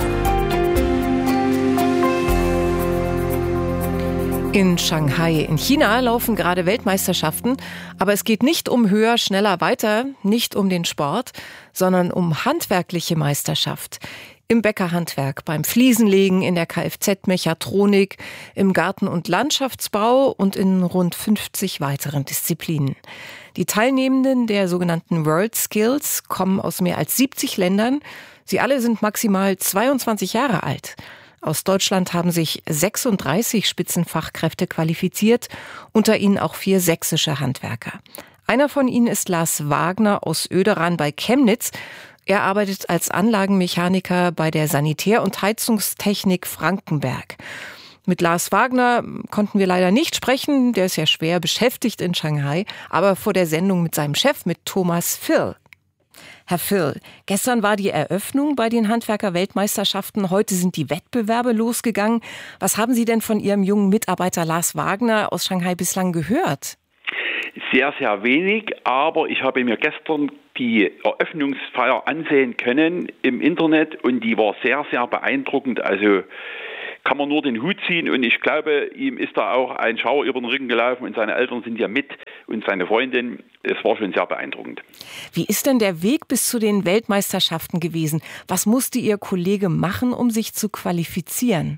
In Shanghai in China laufen gerade Weltmeisterschaften, aber es geht nicht um höher, schneller, weiter, nicht um den Sport, sondern um handwerkliche Meisterschaft. Im Bäckerhandwerk, beim Fliesenlegen, in der Kfz-Mechatronik, im Garten- und Landschaftsbau und in rund fünfzig weiteren Disziplinen. Die Teilnehmenden der sogenannten World Skills kommen aus mehr als siebzig Ländern. Sie alle sind maximal zweiundzwanzig Jahre alt. Aus Deutschland haben sich sechsunddreißig Spitzenfachkräfte qualifiziert, unter ihnen auch vier sächsische Handwerker. Einer von ihnen ist Lars Wagner aus Oederan bei Chemnitz. Er arbeitet als Anlagenmechaniker bei der Sanitär- und Heizungstechnik Frankenberg. Mit Lars Wagner konnten wir leider nicht sprechen, der ist ja schwer beschäftigt in Shanghai, aber vor der Sendung mit seinem Chef, mit Thomas Phil. Herr Phil, gestern war die Eröffnung bei den Handwerker-Weltmeisterschaften, heute sind die Wettbewerbe losgegangen. Was haben Sie denn von Ihrem jungen Mitarbeiter Lars Wagner aus Shanghai bislang gehört? Sehr, sehr wenig, aber ich habe mir gestern die Eröffnungsfeier ansehen können im Internet und die war sehr, sehr beeindruckend. Also kann man nur den Hut ziehen und ich glaube, ihm ist da auch ein Schauer über den Rücken gelaufen und seine Eltern sind ja mit und seine Freundin. Es war schon sehr beeindruckend. Wie ist denn der Weg bis zu den Weltmeisterschaften gewesen? Was musste Ihr Kollege machen, um sich zu qualifizieren?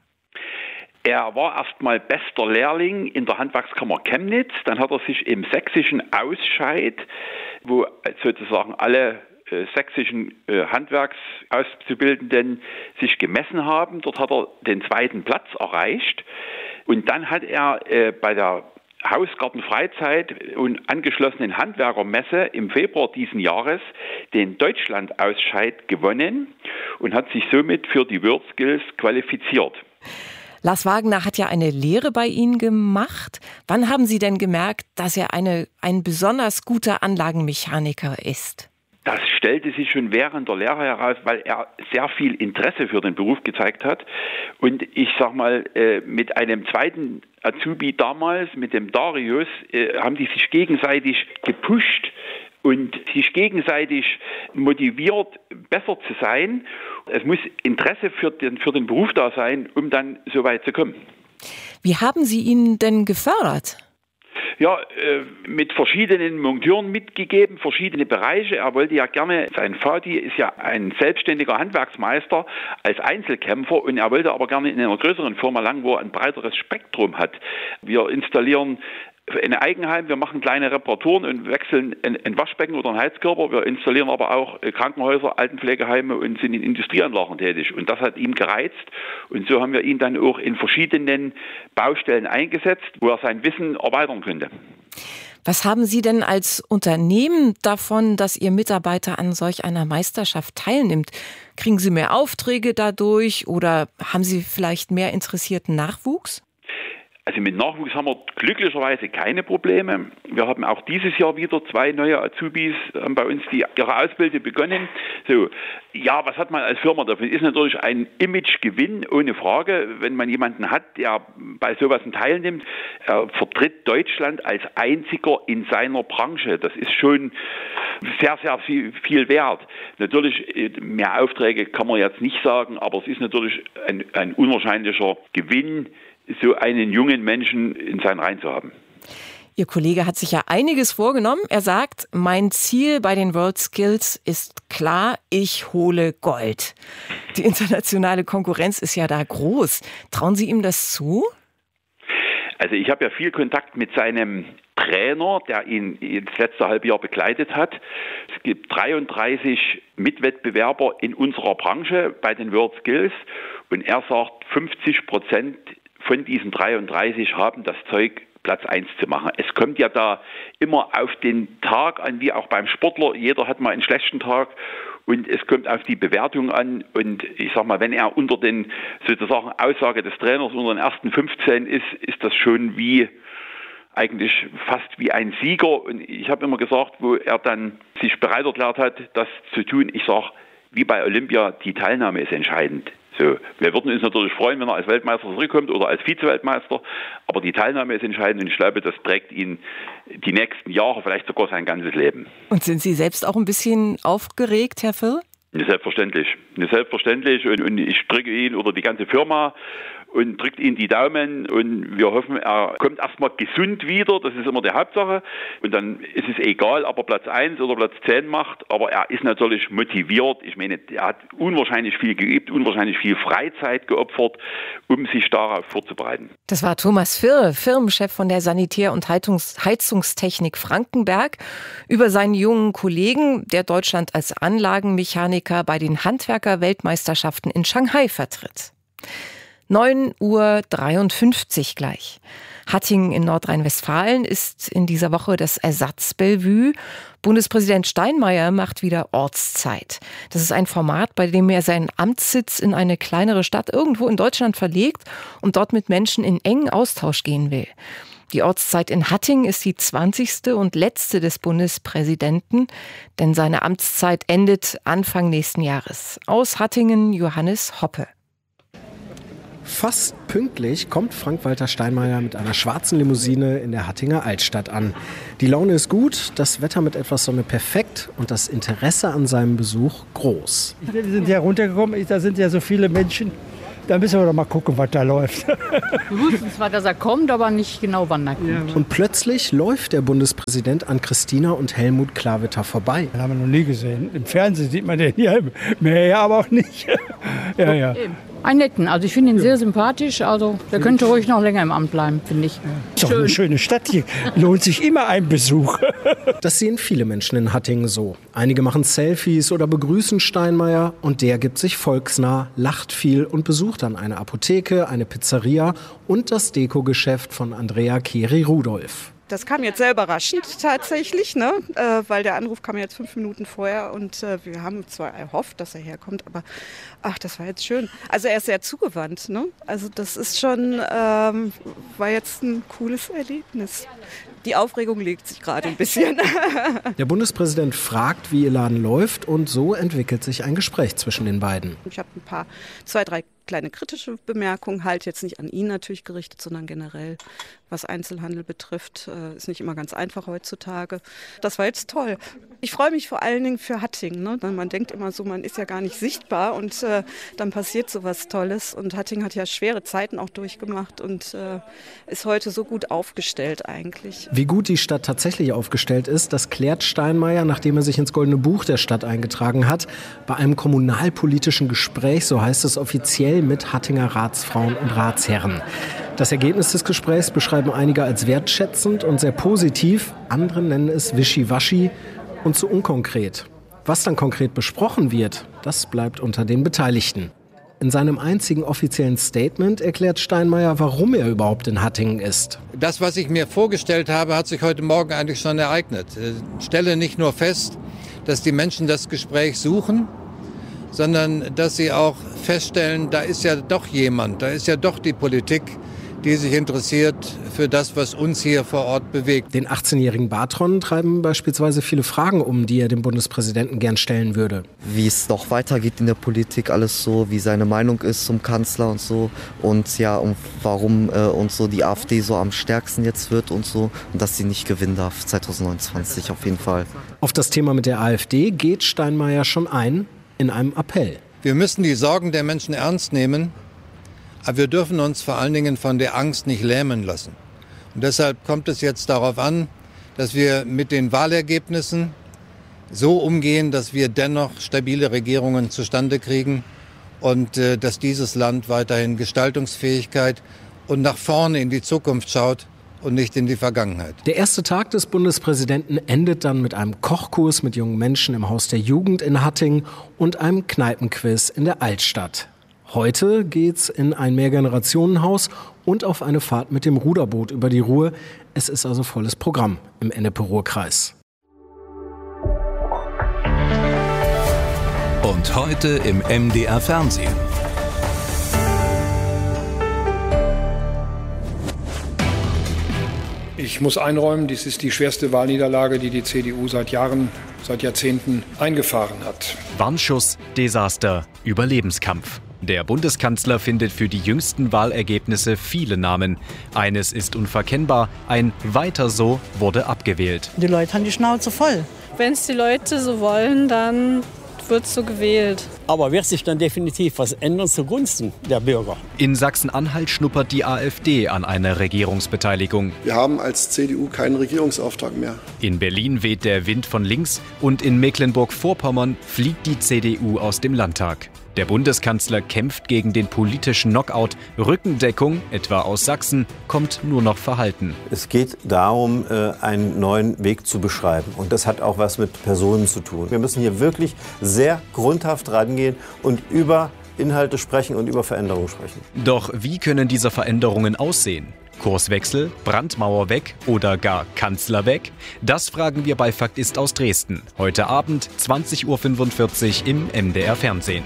Er war erstmal bester Lehrling in der Handwerkskammer Chemnitz. Dann hat er sich im sächsischen Ausscheid, wo sozusagen alle äh, sächsischen äh, Handwerksauszubildenden sich gemessen haben. Dort hat er den zweiten Platz erreicht. Und dann hat er äh, bei der Hausgartenfreizeit und angeschlossenen Handwerkermesse im Februar diesen Jahres den Deutschlandausscheid gewonnen und hat sich somit für die World Skills qualifiziert. Lars Wagner hat ja eine Lehre bei Ihnen gemacht. Wann haben Sie denn gemerkt, dass er eine, ein besonders guter Anlagenmechaniker ist? Das stellte sich schon während der Lehre heraus, weil er sehr viel Interesse für den Beruf gezeigt hat. Und ich sag mal, mit einem zweiten Azubi damals, mit dem Darius, haben die sich gegenseitig gepusht und sich gegenseitig motiviert, besser zu sein. Es muss Interesse für den, für den Beruf da sein, um dann so weit zu kommen. Wie haben Sie ihn denn gefördert? Ja, äh, mit verschiedenen Monteuren mitgegeben, verschiedene Bereiche. Er wollte ja gerne, sein Vati ist ja ein selbstständiger Handwerksmeister als Einzelkämpfer und er wollte aber gerne in einer größeren Firma lang, wo er ein breiteres Spektrum hat. Wir installieren ein Eigenheim, wir machen kleine Reparaturen und wechseln ein, ein Waschbecken oder einen Heizkörper. Wir installieren aber auch Krankenhäuser, Altenpflegeheime und sind in Industrieanlagen tätig. Und das hat ihn gereizt. Und so haben wir ihn dann auch in verschiedenen Baustellen eingesetzt, wo er sein Wissen erweitern könnte. Was haben Sie denn als Unternehmen davon, dass Ihr Mitarbeiter an solch einer Meisterschaft teilnimmt? Kriegen Sie mehr Aufträge dadurch oder haben Sie vielleicht mehr interessierten Nachwuchs? Also mit Nachwuchs haben wir glücklicherweise keine Probleme. Wir haben auch dieses Jahr wieder zwei neue Azubis haben bei uns, die ihre Ausbildung begonnen. So, ja, was hat man als Firma davon? Ist natürlich ein Imagegewinn, ohne Frage. Wenn man jemanden hat, der bei sowas teilnimmt, er vertritt Deutschland als einziger in seiner Branche. Das ist schon sehr, sehr viel, viel wert. Natürlich, mehr Aufträge kann man jetzt nicht sagen, aber es ist natürlich ein, ein unwahrscheinlicher Gewinn, so einen jungen Menschen in seinen Reihen zu haben. Ihr Kollege hat sich ja einiges vorgenommen. Er sagt, mein Ziel bei den World Skills ist klar, ich hole Gold. Die internationale Konkurrenz ist ja da groß. Trauen Sie ihm das zu? Also ich habe ja viel Kontakt mit seinem Trainer, der ihn das letzte halbe Jahr begleitet hat. Es gibt dreiunddreißig Mitwettbewerber in unserer Branche bei den World Skills und er sagt, fünfzig Prozent von diesen dreiunddreißig haben das Zeug, Platz eins zu machen. Es kommt ja da immer auf den Tag an, wie auch beim Sportler. Jeder hat mal einen schlechten Tag und es kommt auf die Bewertung an. Und ich sag mal, wenn er unter den, sozusagen Aussage des Trainers, unter den ersten fünfzehn ist, ist das schon wie, eigentlich fast wie ein Sieger. Und ich habe immer gesagt, wo er dann sich bereit erklärt hat, das zu tun, ich sage, wie bei Olympia, die Teilnahme ist entscheidend. So, wir würden uns natürlich freuen, wenn er als Weltmeister zurückkommt oder als Vize-Weltmeister, aber die Teilnahme ist entscheidend und ich glaube, das prägt ihn die nächsten Jahre, vielleicht sogar sein ganzes Leben. Und sind Sie selbst auch ein bisschen aufgeregt, Herr Phil? Selbstverständlich, selbstverständlich und, und ich drücke ihn oder die ganze Firma und drückt Ihnen die Daumen und wir hoffen, er kommt erstmal gesund wieder, das ist immer die Hauptsache und dann ist es egal, ob er Platz eins oder Platz zehn macht, aber er ist natürlich motiviert. Ich meine, er hat unwahrscheinlich viel geübt, unwahrscheinlich viel Freizeit geopfert, um sich darauf vorzubereiten. Das war Thomas Firr, Firmenchef von der Sanitär- und Heizungs- Heizungstechnik Frankenberg, über seinen jungen Kollegen, der Deutschland als Anlagenmechaniker bei den Handwerker-Weltmeisterschaften in Shanghai vertritt. neun Uhr dreiundfünfzig gleich. Hattingen in Nordrhein-Westfalen ist in dieser Woche das Ersatz-Bellevue. Bundespräsident Steinmeier macht wieder Ortszeit. Das ist ein Format, bei dem er seinen Amtssitz in eine kleinere Stadt irgendwo in Deutschland verlegt und dort mit Menschen in engen Austausch gehen will. Die Ortszeit in Hattingen ist die zwanzigste und letzte des Bundespräsidenten, denn seine Amtszeit endet Anfang nächsten Jahres. Aus Hattingen Johannes Hoppe. Fast pünktlich kommt Frank-Walter Steinmeier mit einer schwarzen Limousine in der Hattinger Altstadt an. Die Laune ist gut, das Wetter mit etwas Sonne perfekt und das Interesse an seinem Besuch groß. Wir sind ja runtergekommen, da sind ja so viele Menschen. Da müssen wir doch mal gucken, was da läuft. Wir wussten zwar, dass er kommt, aber nicht genau, wann er kommt. Und plötzlich läuft der Bundespräsident an Christina und Helmut Klawitter vorbei. Den haben wir noch nie gesehen. Im Fernsehen sieht man den ja mehr, aber auch nicht. Ja, ja. Einen netten, also ich finde ihn sehr sympathisch, also der könnte ruhig noch länger im Amt bleiben, finde ich. Ist doch eine schöne Stadt hier, lohnt sich immer ein Besuch. Das sehen viele Menschen in Hattingen so. Einige machen Selfies oder begrüßen Steinmeier und der gibt sich volksnah, lacht viel und besucht dann eine Apotheke, eine Pizzeria und das Dekogeschäft von Andrea Keri-Rudolph. Das kam jetzt sehr überraschend tatsächlich, ne? äh, weil der Anruf kam jetzt fünf Minuten vorher und äh, wir haben zwar erhofft, dass er herkommt, aber ach, das war jetzt schön. Also er ist sehr zugewandt, ne? Also das ist schon, ähm, war jetzt ein cooles Erlebnis. Die Aufregung legt sich gerade ein bisschen. Der Bundespräsident fragt, wie ihr Laden läuft und so entwickelt sich ein Gespräch zwischen den beiden. Ich habe ein paar, zwei, drei kleine kritische Bemerkungen, halt jetzt nicht an ihn natürlich gerichtet, sondern generell, was Einzelhandel betrifft. Äh, ist nicht immer ganz einfach heutzutage. Das war jetzt toll. Ich freue mich vor allen Dingen für Hattingen. Ne? Man denkt immer so, man ist ja gar nicht sichtbar und äh, dann passiert so was Tolles. Und Hattingen hat ja schwere Zeiten auch durchgemacht und äh, ist heute so gut aufgestellt eigentlich. Wie gut die Stadt tatsächlich aufgestellt ist, das klärt Steinmeier, nachdem er sich ins Goldene Buch der Stadt eingetragen hat, bei einem kommunalpolitischen Gespräch, so heißt es offiziell, mit Hattinger Ratsfrauen und Ratsherren. Das Ergebnis des Gesprächs beschreiben einige als wertschätzend und sehr positiv, andere nennen es wischiwaschi und zu unkonkret. Was dann konkret besprochen wird, das bleibt unter den Beteiligten. In seinem einzigen offiziellen Statement erklärt Steinmeier, warum er überhaupt in Hattingen ist. Das, was ich mir vorgestellt habe, hat sich heute Morgen eigentlich schon ereignet. Ich stelle nicht nur fest, dass die Menschen das Gespräch suchen, sondern dass sie auch feststellen, da ist ja doch jemand, da ist ja doch die Politik, die sich interessiert für das, was uns hier vor Ort bewegt. Den achtzehnjährigen Bartron treiben beispielsweise viele Fragen um, die er dem Bundespräsidenten gern stellen würde. Wie es noch weitergeht in der Politik, alles so, wie seine Meinung ist zum Kanzler und so. Und ja, und warum äh, und so die AfD so am stärksten jetzt wird und so. Und dass sie nicht gewinnen darf zwanzig neunundzwanzig auf jeden Fall. Auf das Thema mit der AfD geht Steinmeier schon ein in einem Appell. Wir müssen die Sorgen der Menschen ernst nehmen. Aber wir dürfen uns vor allen Dingen von der Angst nicht lähmen lassen. Und deshalb kommt es jetzt darauf an, dass wir mit den Wahlergebnissen so umgehen, dass wir dennoch stabile Regierungen zustande kriegen und äh, dass dieses Land weiterhin Gestaltungsfähigkeit und nach vorne in die Zukunft schaut und nicht in die Vergangenheit. Der erste Tag des Bundespräsidenten endet dann mit einem Kochkurs mit jungen Menschen im Haus der Jugend in Hattingen und einem Kneipenquiz in der Altstadt. Heute geht's in ein Mehrgenerationenhaus und auf eine Fahrt mit dem Ruderboot über die Ruhr. Es ist also volles Programm im Ennepe-Ruhr-Kreis. Und heute im M D R Fernsehen. Ich muss einräumen, dies ist die schwerste Wahlniederlage, die die C D U seit Jahren, seit Jahrzehnten eingefahren hat. Warnschuss, Desaster, Überlebenskampf. Der Bundeskanzler findet für die jüngsten Wahlergebnisse viele Namen. Eines ist unverkennbar, ein Weiter so wurde abgewählt. Die Leute haben die Schnauze voll. Wenn es die Leute so wollen, dann wird so gewählt. Aber wird sich dann definitiv was ändern zugunsten der Bürger? In Sachsen-Anhalt schnuppert die AfD an einer Regierungsbeteiligung. Wir haben als C D U keinen Regierungsauftrag mehr. In Berlin weht der Wind von links und in Mecklenburg-Vorpommern fliegt die C D U aus dem Landtag. Der Bundeskanzler kämpft gegen den politischen Knockout. Rückendeckung, etwa aus Sachsen, kommt nur noch verhalten. Es geht darum, einen neuen Weg zu beschreiben. Und das hat auch was mit Personen zu tun. Wir müssen hier wirklich sehr grundhaft rangehen und über Inhalte sprechen und über Veränderungen sprechen. Doch wie können diese Veränderungen aussehen? Kurswechsel, Brandmauer weg oder gar Kanzler weg? Das fragen wir bei Fakt ist aus Dresden. Heute Abend zwanzig Uhr fünfundvierzig im M D R Fernsehen.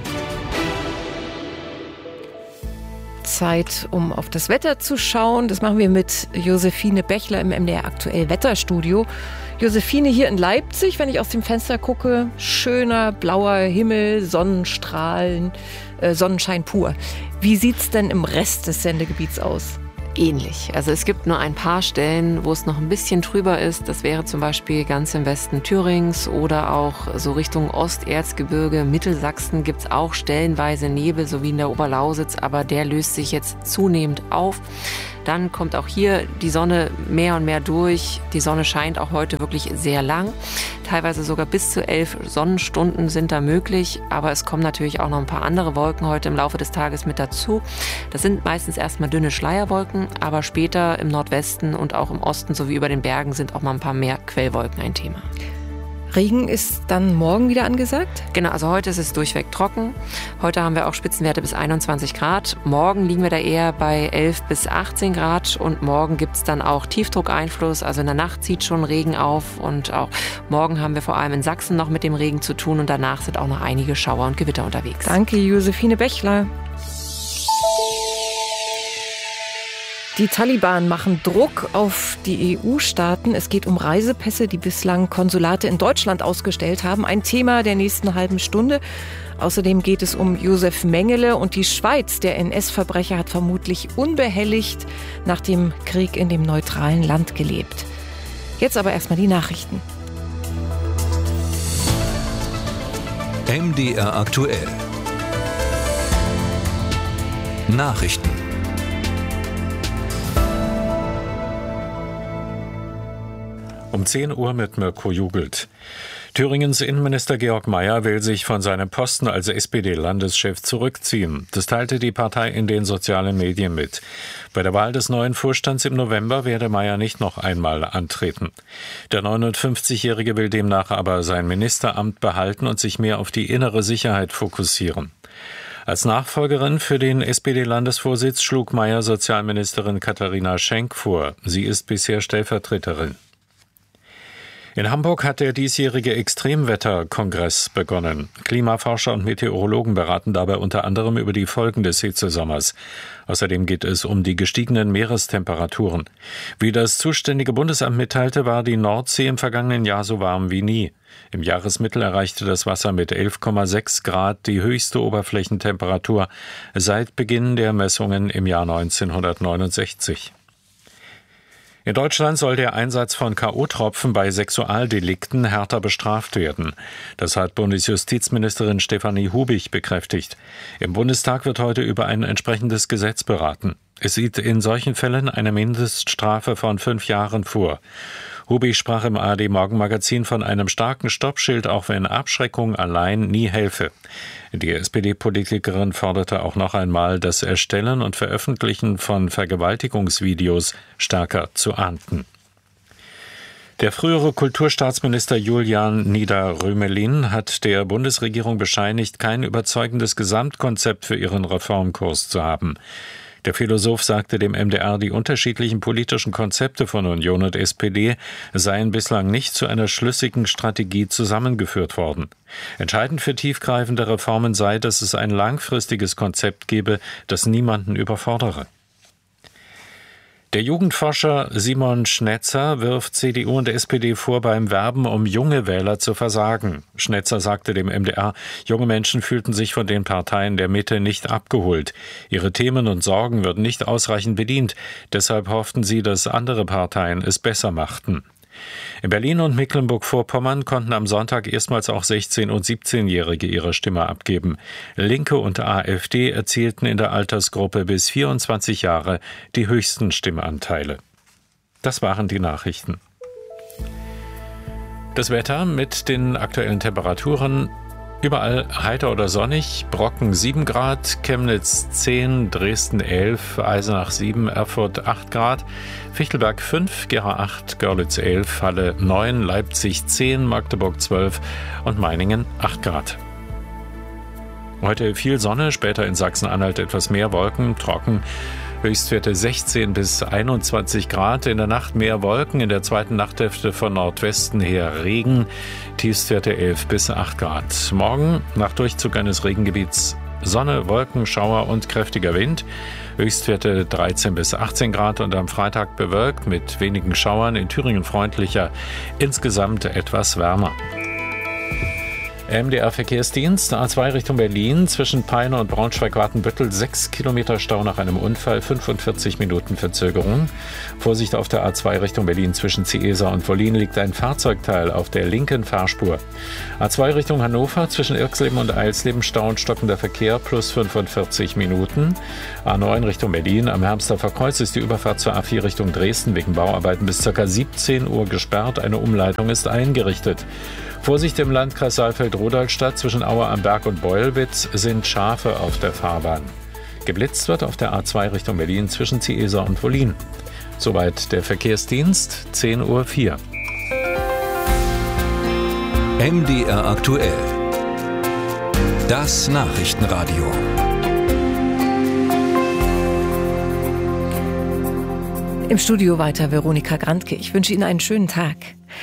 Zeit, um auf das Wetter zu schauen. Das machen wir mit Josephine Bechler im M D R Aktuell Wetterstudio. Josephine, hier in Leipzig, wenn ich aus dem Fenster gucke, schöner blauer Himmel, Sonnenstrahlen, äh, Sonnenschein pur. Wie sieht's denn im Rest des Sendegebiets aus? Ähnlich. Also es gibt nur ein paar Stellen, wo es noch ein bisschen trüber ist. Das wäre zum Beispiel ganz im Westen Thürings oder auch so Richtung Osterzgebirge, Mittelsachsen gibt es auch stellenweise Nebel, so wie in der Oberlausitz, aber der löst sich jetzt zunehmend auf. Dann kommt auch hier die Sonne mehr und mehr durch. Die Sonne scheint auch heute wirklich sehr lang. Teilweise sogar bis zu elf Sonnenstunden sind da möglich. Aber es kommen natürlich auch noch ein paar andere Wolken heute im Laufe des Tages mit dazu. Das sind meistens erstmal dünne Schleierwolken, aber später im Nordwesten und auch im Osten sowie über den Bergen sind auch mal ein paar mehr Quellwolken ein Thema. Regen ist dann morgen wieder angesagt? Genau, also heute ist es durchweg trocken. Heute haben wir auch Spitzenwerte bis einundzwanzig Grad. Morgen liegen wir da eher bei elf bis achtzehn Grad und morgen gibt es dann auch Tiefdruckeinfluss. Also in der Nacht zieht schon Regen auf und auch morgen haben wir vor allem in Sachsen noch mit dem Regen zu tun und danach sind auch noch einige Schauer und Gewitter unterwegs. Danke, Josephine Bechler. Die Taliban machen Druck auf die E U-Staaten. Es geht um Reisepässe, die bislang Konsulate in Deutschland ausgestellt haben. Ein Thema der nächsten halben Stunde. Außerdem geht es um Josef Mengele und die Schweiz. Der N S-Verbrecher hat vermutlich unbehelligt nach dem Krieg in dem neutralen Land gelebt. Jetzt aber erstmal die Nachrichten. M D R aktuell. Nachrichten. Um zehn Uhr mit Mirko Jugelt. Thüringens Innenminister Georg Mayer will sich von seinem Posten als S P D-Landeschef zurückziehen. Das teilte die Partei in den sozialen Medien mit. Bei der Wahl des neuen Vorstands im November werde Mayer nicht noch einmal antreten. Der neunundfünfzigjährige will demnach aber sein Ministeramt behalten und sich mehr auf die innere Sicherheit fokussieren. Als Nachfolgerin für den S P D-Landesvorsitz schlug Mayer Sozialministerin Katharina Schenk vor. Sie ist bisher Stellvertreterin. In Hamburg hat der diesjährige Extremwetterkongress begonnen. Klimaforscher und Meteorologen beraten dabei unter anderem über die Folgen des Hitzesommers. Außerdem geht es um die gestiegenen Meerestemperaturen. Wie das zuständige Bundesamt mitteilte, war die Nordsee im vergangenen Jahr so warm wie nie. Im Jahresmittel erreichte das Wasser mit elf Komma sechs Grad die höchste Oberflächentemperatur seit Beginn der Messungen im Jahr neunzehnhundertneunundsechzig. In Deutschland soll der Einsatz von K O-Tropfen bei Sexualdelikten härter bestraft werden. Das hat Bundesjustizministerin Stefanie Hubich bekräftigt. Im Bundestag wird heute über ein entsprechendes Gesetz beraten. Es sieht in solchen Fällen eine Mindeststrafe von fünf Jahren vor. Hubich sprach im A R D-Morgenmagazin von einem starken Stoppschild, auch wenn Abschreckung allein nie helfe. Die S P D-Politikerin forderte auch noch einmal, das Erstellen und Veröffentlichen von Vergewaltigungsvideos stärker zu ahnden. Der frühere Kulturstaatsminister Julian Nieder-Römelin hat der Bundesregierung bescheinigt, kein überzeugendes Gesamtkonzept für ihren Reformkurs zu haben. Der Philosoph sagte dem M D R, die unterschiedlichen politischen Konzepte von Union und S P D seien bislang nicht zu einer schlüssigen Strategie zusammengeführt worden. Entscheidend für tiefgreifende Reformen sei, dass es ein langfristiges Konzept gebe, das niemanden überfordere. Der Jugendforscher Simon Schnetzer wirft C D U und S P D vor, beim Werben um junge Wähler zu versagen. Schnetzer sagte dem M D R, junge Menschen fühlten sich von den Parteien der Mitte nicht abgeholt. Ihre Themen und Sorgen würden nicht ausreichend bedient. Deshalb hofften sie, dass andere Parteien es besser machten. In Berlin und Mecklenburg-Vorpommern konnten am Sonntag erstmals auch sechzehn- und siebzehnjährige ihre Stimme abgeben. Linke und AfD erzielten in der Altersgruppe bis vierundzwanzig Jahre die höchsten Stimmanteile. Das waren die Nachrichten. Das Wetter mit den aktuellen Temperaturen: überall heiter oder sonnig, Brocken sieben Grad, Chemnitz zehn, Dresden elf, Eisenach sieben, Erfurt acht Grad, Fichtelberg fünf, Gera acht, Görlitz elf, Halle neun, Leipzig zehn, Magdeburg zwölf und Meiningen acht Grad. Heute viel Sonne, später in Sachsen-Anhalt etwas mehr Wolken, trocken. Höchstwerte sechzehn bis einundzwanzig Grad, in der Nacht mehr Wolken, in der zweiten Nachthälfte von Nordwesten her Regen, Tiefstwerte elf bis acht Grad. Morgen, nach Durchzug eines Regengebiets, Sonne, Wolken, Schauer und kräftiger Wind, Höchstwerte dreizehn bis achtzehn Grad und am Freitag bewölkt mit wenigen Schauern, in Thüringen freundlicher, insgesamt etwas wärmer. M D R-Verkehrsdienst, A zwei Richtung Berlin, zwischen Peine und Braunschweig-Watenbüttel, sechs Kilometer Stau nach einem Unfall, fünfundvierzig Minuten Verzögerung. Vorsicht auf der A zwei Richtung Berlin, zwischen Ciesa und Wollin liegt ein Fahrzeugteil auf der linken Fahrspur. A zwei Richtung Hannover, zwischen Irxleben und Eilsleben, Stau und stockender Verkehr, plus fünfundvierzig Minuten. A neun Richtung Berlin, am Hermsdorfer Kreuz ist die Überfahrt zur A vier Richtung Dresden wegen Bauarbeiten bis ca. siebzehn Uhr gesperrt, eine Umleitung ist eingerichtet. Vorsicht im Landkreis Saalfeld-Rodalstadt, zwischen Aue am Berg und Beulwitz sind Schafe auf der Fahrbahn. Geblitzt wird auf der A zwei Richtung Berlin zwischen Ciesa und Wollin. Soweit der Verkehrsdienst, zehn Uhr vier. M D R aktuell. Das Nachrichtenradio. Im Studio weiter Veronika Grandke. Ich wünsche Ihnen einen schönen Tag.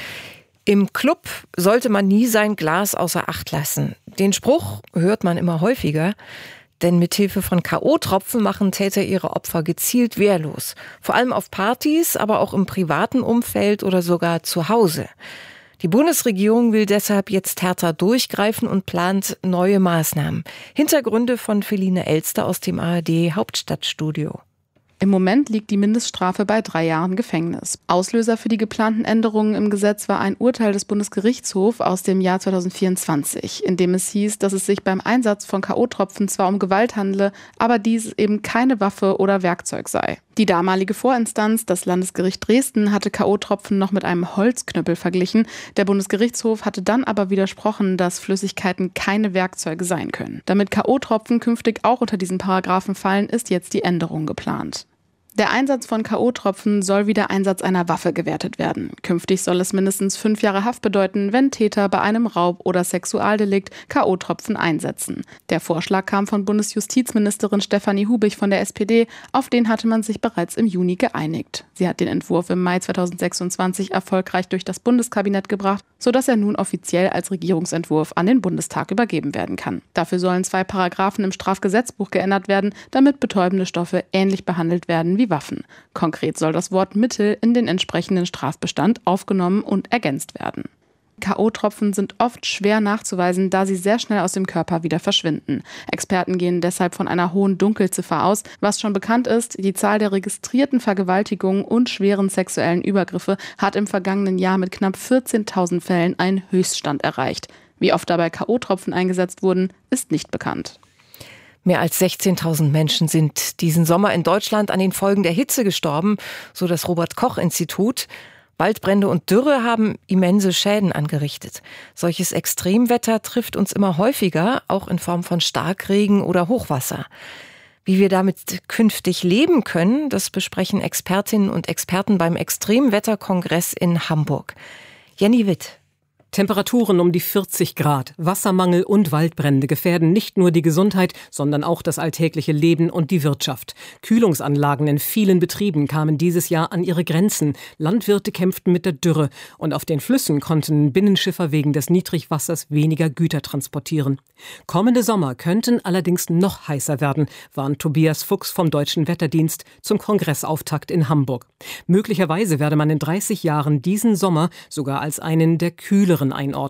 Im Club sollte man nie sein Glas außer Acht lassen. Den Spruch hört man immer häufiger, denn mithilfe von K O-Tropfen machen Täter ihre Opfer gezielt wehrlos. Vor allem auf Partys, aber auch im privaten Umfeld oder sogar zu Hause. Die Bundesregierung will deshalb jetzt härter durchgreifen und plant neue Maßnahmen. Hintergründe von Feline Elster aus dem A R D-Hauptstadtstudio. Im Moment liegt die Mindeststrafe bei drei Jahren Gefängnis. Auslöser für die geplanten Änderungen im Gesetz war ein Urteil des Bundesgerichtshofs aus dem Jahr zweitausendvierundzwanzig, in dem es hieß, dass es sich beim Einsatz von K O-Tropfen zwar um Gewalt handle, aber dies eben keine Waffe oder Werkzeug sei. Die damalige Vorinstanz, das Landesgericht Dresden, hatte K O-Tropfen noch mit einem Holzknüppel verglichen. Der Bundesgerichtshof hatte dann aber widersprochen, dass Flüssigkeiten keine Werkzeuge sein können. Damit K O-Tropfen künftig auch unter diesen Paragraphen fallen, ist jetzt die Änderung geplant. Der Einsatz von K O-Tropfen soll wie der Einsatz einer Waffe gewertet werden. Künftig soll es mindestens fünf Jahre Haft bedeuten, wenn Täter bei einem Raub- oder Sexualdelikt K O-Tropfen einsetzen. Der Vorschlag kam von Bundesjustizministerin Stefanie Hubich von der S P D. Auf den hatte man sich bereits im Juni geeinigt. Sie hat den Entwurf im Mai zweitausendsechsundzwanzig erfolgreich durch das Bundeskabinett gebracht, sodass er nun offiziell als Regierungsentwurf an den Bundestag übergeben werden kann. Dafür sollen zwei Paragraphen im Strafgesetzbuch geändert werden, damit betäubende Stoffe ähnlich behandelt werden wie Waffen. Konkret soll das Wort Mittel in den entsprechenden Strafbestand aufgenommen und ergänzt werden. K O-Tropfen sind oft schwer nachzuweisen, da sie sehr schnell aus dem Körper wieder verschwinden. Experten gehen deshalb von einer hohen Dunkelziffer aus. Was schon bekannt ist, die Zahl der registrierten Vergewaltigungen und schweren sexuellen Übergriffe hat im vergangenen Jahr mit knapp vierzehntausend Fällen einen Höchststand erreicht. Wie oft dabei K O-Tropfen eingesetzt wurden, ist nicht bekannt. Mehr als sechzehntausend Menschen sind diesen Sommer in Deutschland an den Folgen der Hitze gestorben, so das Robert-Koch-Institut. Waldbrände und Dürre haben immense Schäden angerichtet. Solches Extremwetter trifft uns immer häufiger, auch in Form von Starkregen oder Hochwasser. Wie wir damit künftig leben können, das besprechen Expertinnen und Experten beim Extremwetterkongress in Hamburg. Jenny Witt. Temperaturen um die vierzig Grad, Wassermangel und Waldbrände gefährden nicht nur die Gesundheit, sondern auch das alltägliche Leben und die Wirtschaft. Kühlungsanlagen in vielen Betrieben kamen dieses Jahr an ihre Grenzen. Landwirte kämpften mit der Dürre und auf den Flüssen konnten Binnenschiffer wegen des Niedrigwassers weniger Güter transportieren. Kommende Sommer könnten allerdings noch heißer werden, warnt Tobias Fuchs vom Deutschen Wetterdienst zum Kongressauftakt in Hamburg. Möglicherweise werde man in dreißig Jahren diesen Sommer sogar als einen der kühleren einordnen.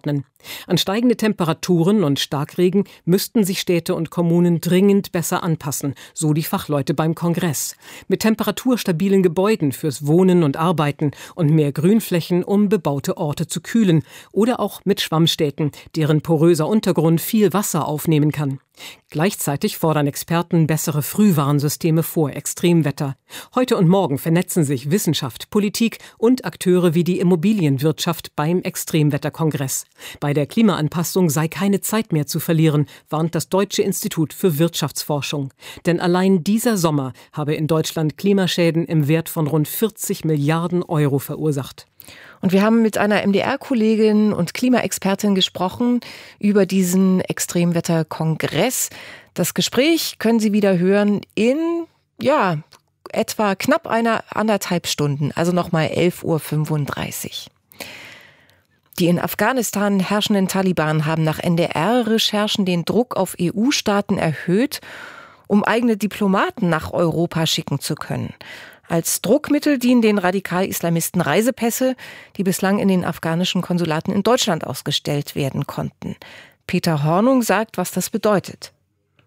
An steigende Temperaturen und Starkregen müssten sich Städte und Kommunen dringend besser anpassen, so die Fachleute beim Kongress. Mit temperaturstabilen Gebäuden fürs Wohnen und Arbeiten und mehr Grünflächen, um bebaute Orte zu kühlen. Oder auch mit Schwammstädten, deren poröser Untergrund viel Wasser aufnehmen kann. Gleichzeitig fordern Experten bessere Frühwarnsysteme vor Extremwetter. Heute und morgen vernetzen sich Wissenschaft, Politik und Akteure wie die Immobilienwirtschaft beim Extremwetterkongress. Bei der Klimaanpassung sei keine Zeit mehr zu verlieren, warnt das Deutsche Institut für Wirtschaftsforschung. Denn allein dieser Sommer habe in Deutschland Klimaschäden im Wert von rund vierzig Milliarden Euro verursacht. Und wir haben mit einer M D R-Kollegin und Klimaexpertin gesprochen über diesen Extremwetterkongress. Das Gespräch können Sie wieder hören in, ja, etwa knapp einer anderthalb Stunden, also nochmal elf Uhr fünfunddreißig. Die in Afghanistan herrschenden Taliban haben nach N D R-Recherchen den Druck auf E U-Staaten erhöht, um eigene Diplomaten nach Europa schicken zu können. Als Druckmittel dienen den Radikal-Islamisten Reisepässe, die bislang in den afghanischen Konsulaten in Deutschland ausgestellt werden konnten. Peter Hornung sagt, was das bedeutet.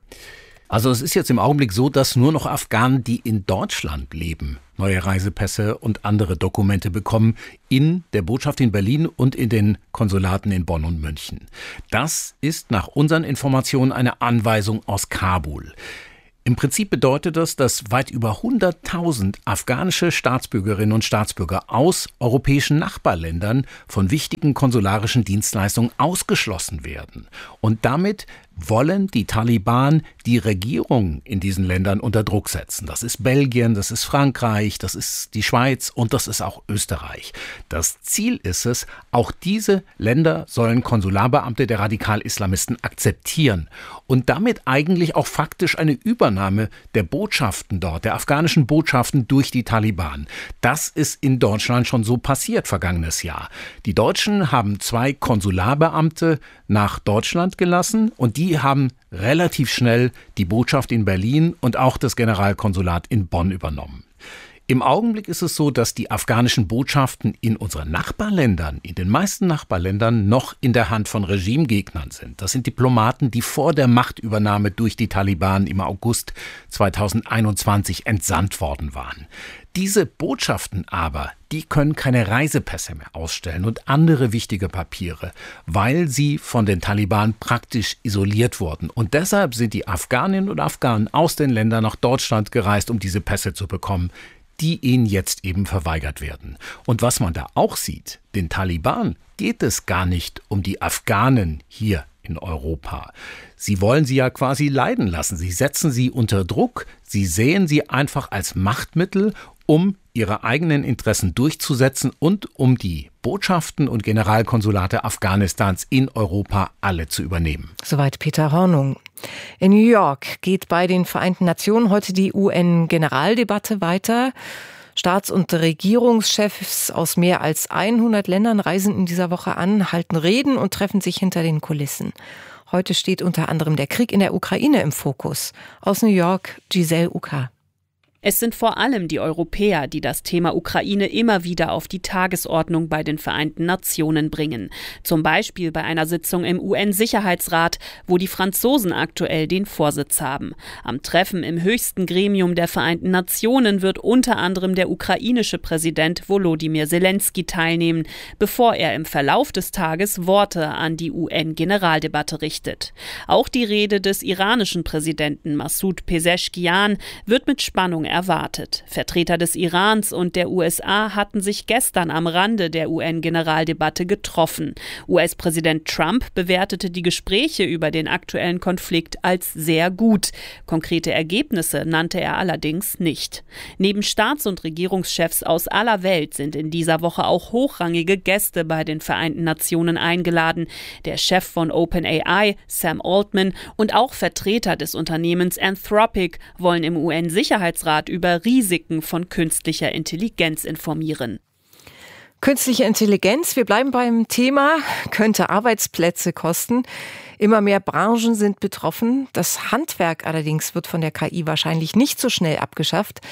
Also es ist jetzt im Augenblick so, dass nur noch Afghanen, die in Deutschland leben, neue Reisepässe und andere Dokumente bekommen in der Botschaft in Berlin und in den Konsulaten in Bonn und München. Das ist nach unseren Informationen eine Anweisung aus Kabul. Im Prinzip bedeutet das, dass weit über hunderttausend afghanische Staatsbürgerinnen und Staatsbürger aus europäischen Nachbarländern von wichtigen konsularischen Dienstleistungen ausgeschlossen werden. Und damit wollen die Taliban die Regierung in diesen Ländern unter Druck setzen. Das ist Belgien, das ist Frankreich, das ist die Schweiz und das ist auch Österreich. Das Ziel ist es, auch diese Länder sollen Konsularbeamte der Radikal-Islamisten akzeptieren und damit eigentlich auch faktisch eine Übernahme der Botschaften dort, der afghanischen Botschaften durch die Taliban. Das ist in Deutschland schon so passiert vergangenes Jahr. Die Deutschen haben zwei Konsularbeamte nach Deutschland gelassen und die Die haben relativ schnell die Botschaft in Berlin und auch das Generalkonsulat in Bonn übernommen. Im Augenblick ist es so, dass die afghanischen Botschaften in unseren Nachbarländern, in den meisten Nachbarländern, noch in der Hand von Regimegegnern sind. Das sind Diplomaten, die vor der Machtübernahme durch die Taliban im August zweitausendeinundzwanzig entsandt worden waren. Diese Botschaften aber, die können keine Reisepässe mehr ausstellen und andere wichtige Papiere, weil sie von den Taliban praktisch isoliert wurden. Und deshalb sind die Afghaninnen und Afghanen aus den Ländern nach Deutschland gereist, um diese Pässe zu bekommen, die ihnen jetzt eben verweigert werden. Und was man da auch sieht, den Taliban geht es gar nicht um die Afghanen hier in Europa. Sie wollen sie ja quasi leiden lassen. Sie setzen sie unter Druck. Sie sehen sie einfach als Machtmittel, um ihre eigenen Interessen durchzusetzen und um die Botschaften und Generalkonsulate Afghanistans in Europa alle zu übernehmen. Soweit Peter Hornung. In New York geht bei den Vereinten Nationen heute die U N-Generaldebatte weiter. Staats- und Regierungschefs aus mehr als hundert Ländern reisen in dieser Woche an, halten Reden und treffen sich hinter den Kulissen. Heute steht unter anderem der Krieg in der Ukraine im Fokus. Aus New York, Giselle Uka. Es sind vor allem die Europäer, die das Thema Ukraine immer wieder auf die Tagesordnung bei den Vereinten Nationen bringen. Zum Beispiel bei einer Sitzung im U N-Sicherheitsrat, wo die Franzosen aktuell den Vorsitz haben. Am Treffen im höchsten Gremium der Vereinten Nationen wird unter anderem der ukrainische Präsident Volodymyr Zelensky teilnehmen, bevor er im Verlauf des Tages Worte an die U N-Generaldebatte richtet. Auch die Rede des iranischen Präsidenten Massoud Pezeshkian wird mit Spannung erwartet. Vertreter des Irans und der U S A hatten sich gestern am Rande der U N-Generaldebatte getroffen. U S-Präsident Trump bewertete die Gespräche über den aktuellen Konflikt als sehr gut. Konkrete Ergebnisse nannte er allerdings nicht. Neben Staats- und Regierungschefs aus aller Welt sind in dieser Woche auch hochrangige Gäste bei den Vereinten Nationen eingeladen. Der Chef von OpenAI, Sam Altman, und auch Vertreter des Unternehmens Anthropic wollen im U N-Sicherheitsrat über Risiken von künstlicher Intelligenz informieren. Künstliche Intelligenz, wir bleiben beim Thema, könnte Arbeitsplätze kosten. Immer mehr Branchen sind betroffen. Das Handwerk allerdings wird von der K I wahrscheinlich nicht so schnell abgeschafft.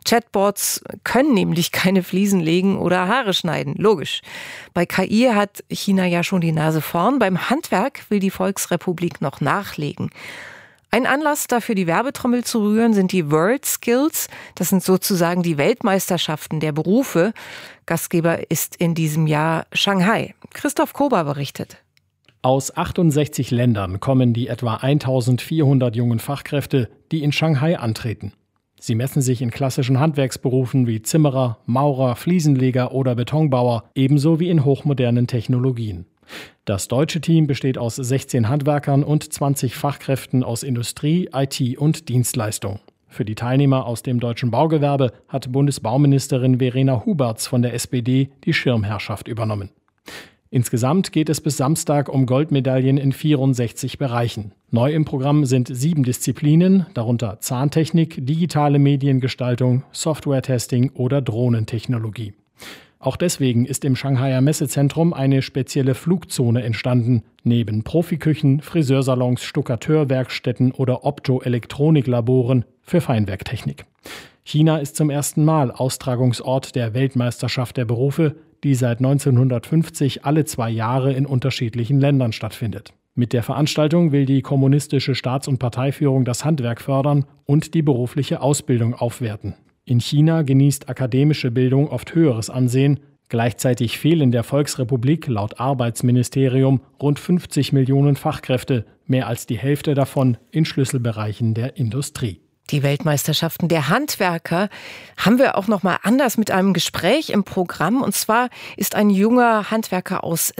Chatbots können nämlich keine Fliesen legen oder Haare schneiden. Logisch. Bei K I hat China ja schon die Nase vorn. Beim Handwerk will die Volksrepublik noch nachlegen. Ein Anlass dafür, die Werbetrommel zu rühren, sind die World Skills. Das sind sozusagen die Weltmeisterschaften der Berufe. Gastgeber ist in diesem Jahr Shanghai. Christoph Kober berichtet. Aus achtundsechzig Ländern kommen die etwa eintausendvierhundert jungen Fachkräfte, die in Shanghai antreten. Sie messen sich in klassischen Handwerksberufen wie Zimmerer, Maurer, Fliesenleger oder Betonbauer, ebenso wie in hochmodernen Technologien. Das deutsche Team besteht aus sechzehn Handwerkern und zwanzig Fachkräften aus Industrie, I T und Dienstleistung. Für die Teilnehmer aus dem deutschen Baugewerbe hat Bundesbauministerin Verena Huberts von der S P D die Schirmherrschaft übernommen. Insgesamt geht es bis Samstag um Goldmedaillen in vierundsechzig Bereichen. Neu im Programm sind sieben Disziplinen, darunter Zahntechnik, digitale Mediengestaltung, Software-Testing oder Drohnentechnologie. Auch deswegen ist im Shanghaier Messezentrum eine spezielle Flugzone entstanden. Neben Profiküchen, Friseursalons, Stuckateurwerkstätten oder Optoelektroniklaboren für Feinwerktechnik. China ist zum ersten Mal Austragungsort der Weltmeisterschaft der Berufe, die seit neunzehnhundertfünfzig alle zwei Jahre in unterschiedlichen Ländern stattfindet. Mit der Veranstaltung will die kommunistische Staats- und Parteiführung das Handwerk fördern und die berufliche Ausbildung aufwerten. In China genießt akademische Bildung oft höheres Ansehen. Gleichzeitig fehlen der Volksrepublik laut Arbeitsministerium rund fünfzig Millionen Fachkräfte, mehr als die Hälfte davon in Schlüsselbereichen der Industrie. Die Weltmeisterschaften der Handwerker haben wir auch noch mal anders mit einem Gespräch im Programm. Und zwar ist ein junger Handwerker aus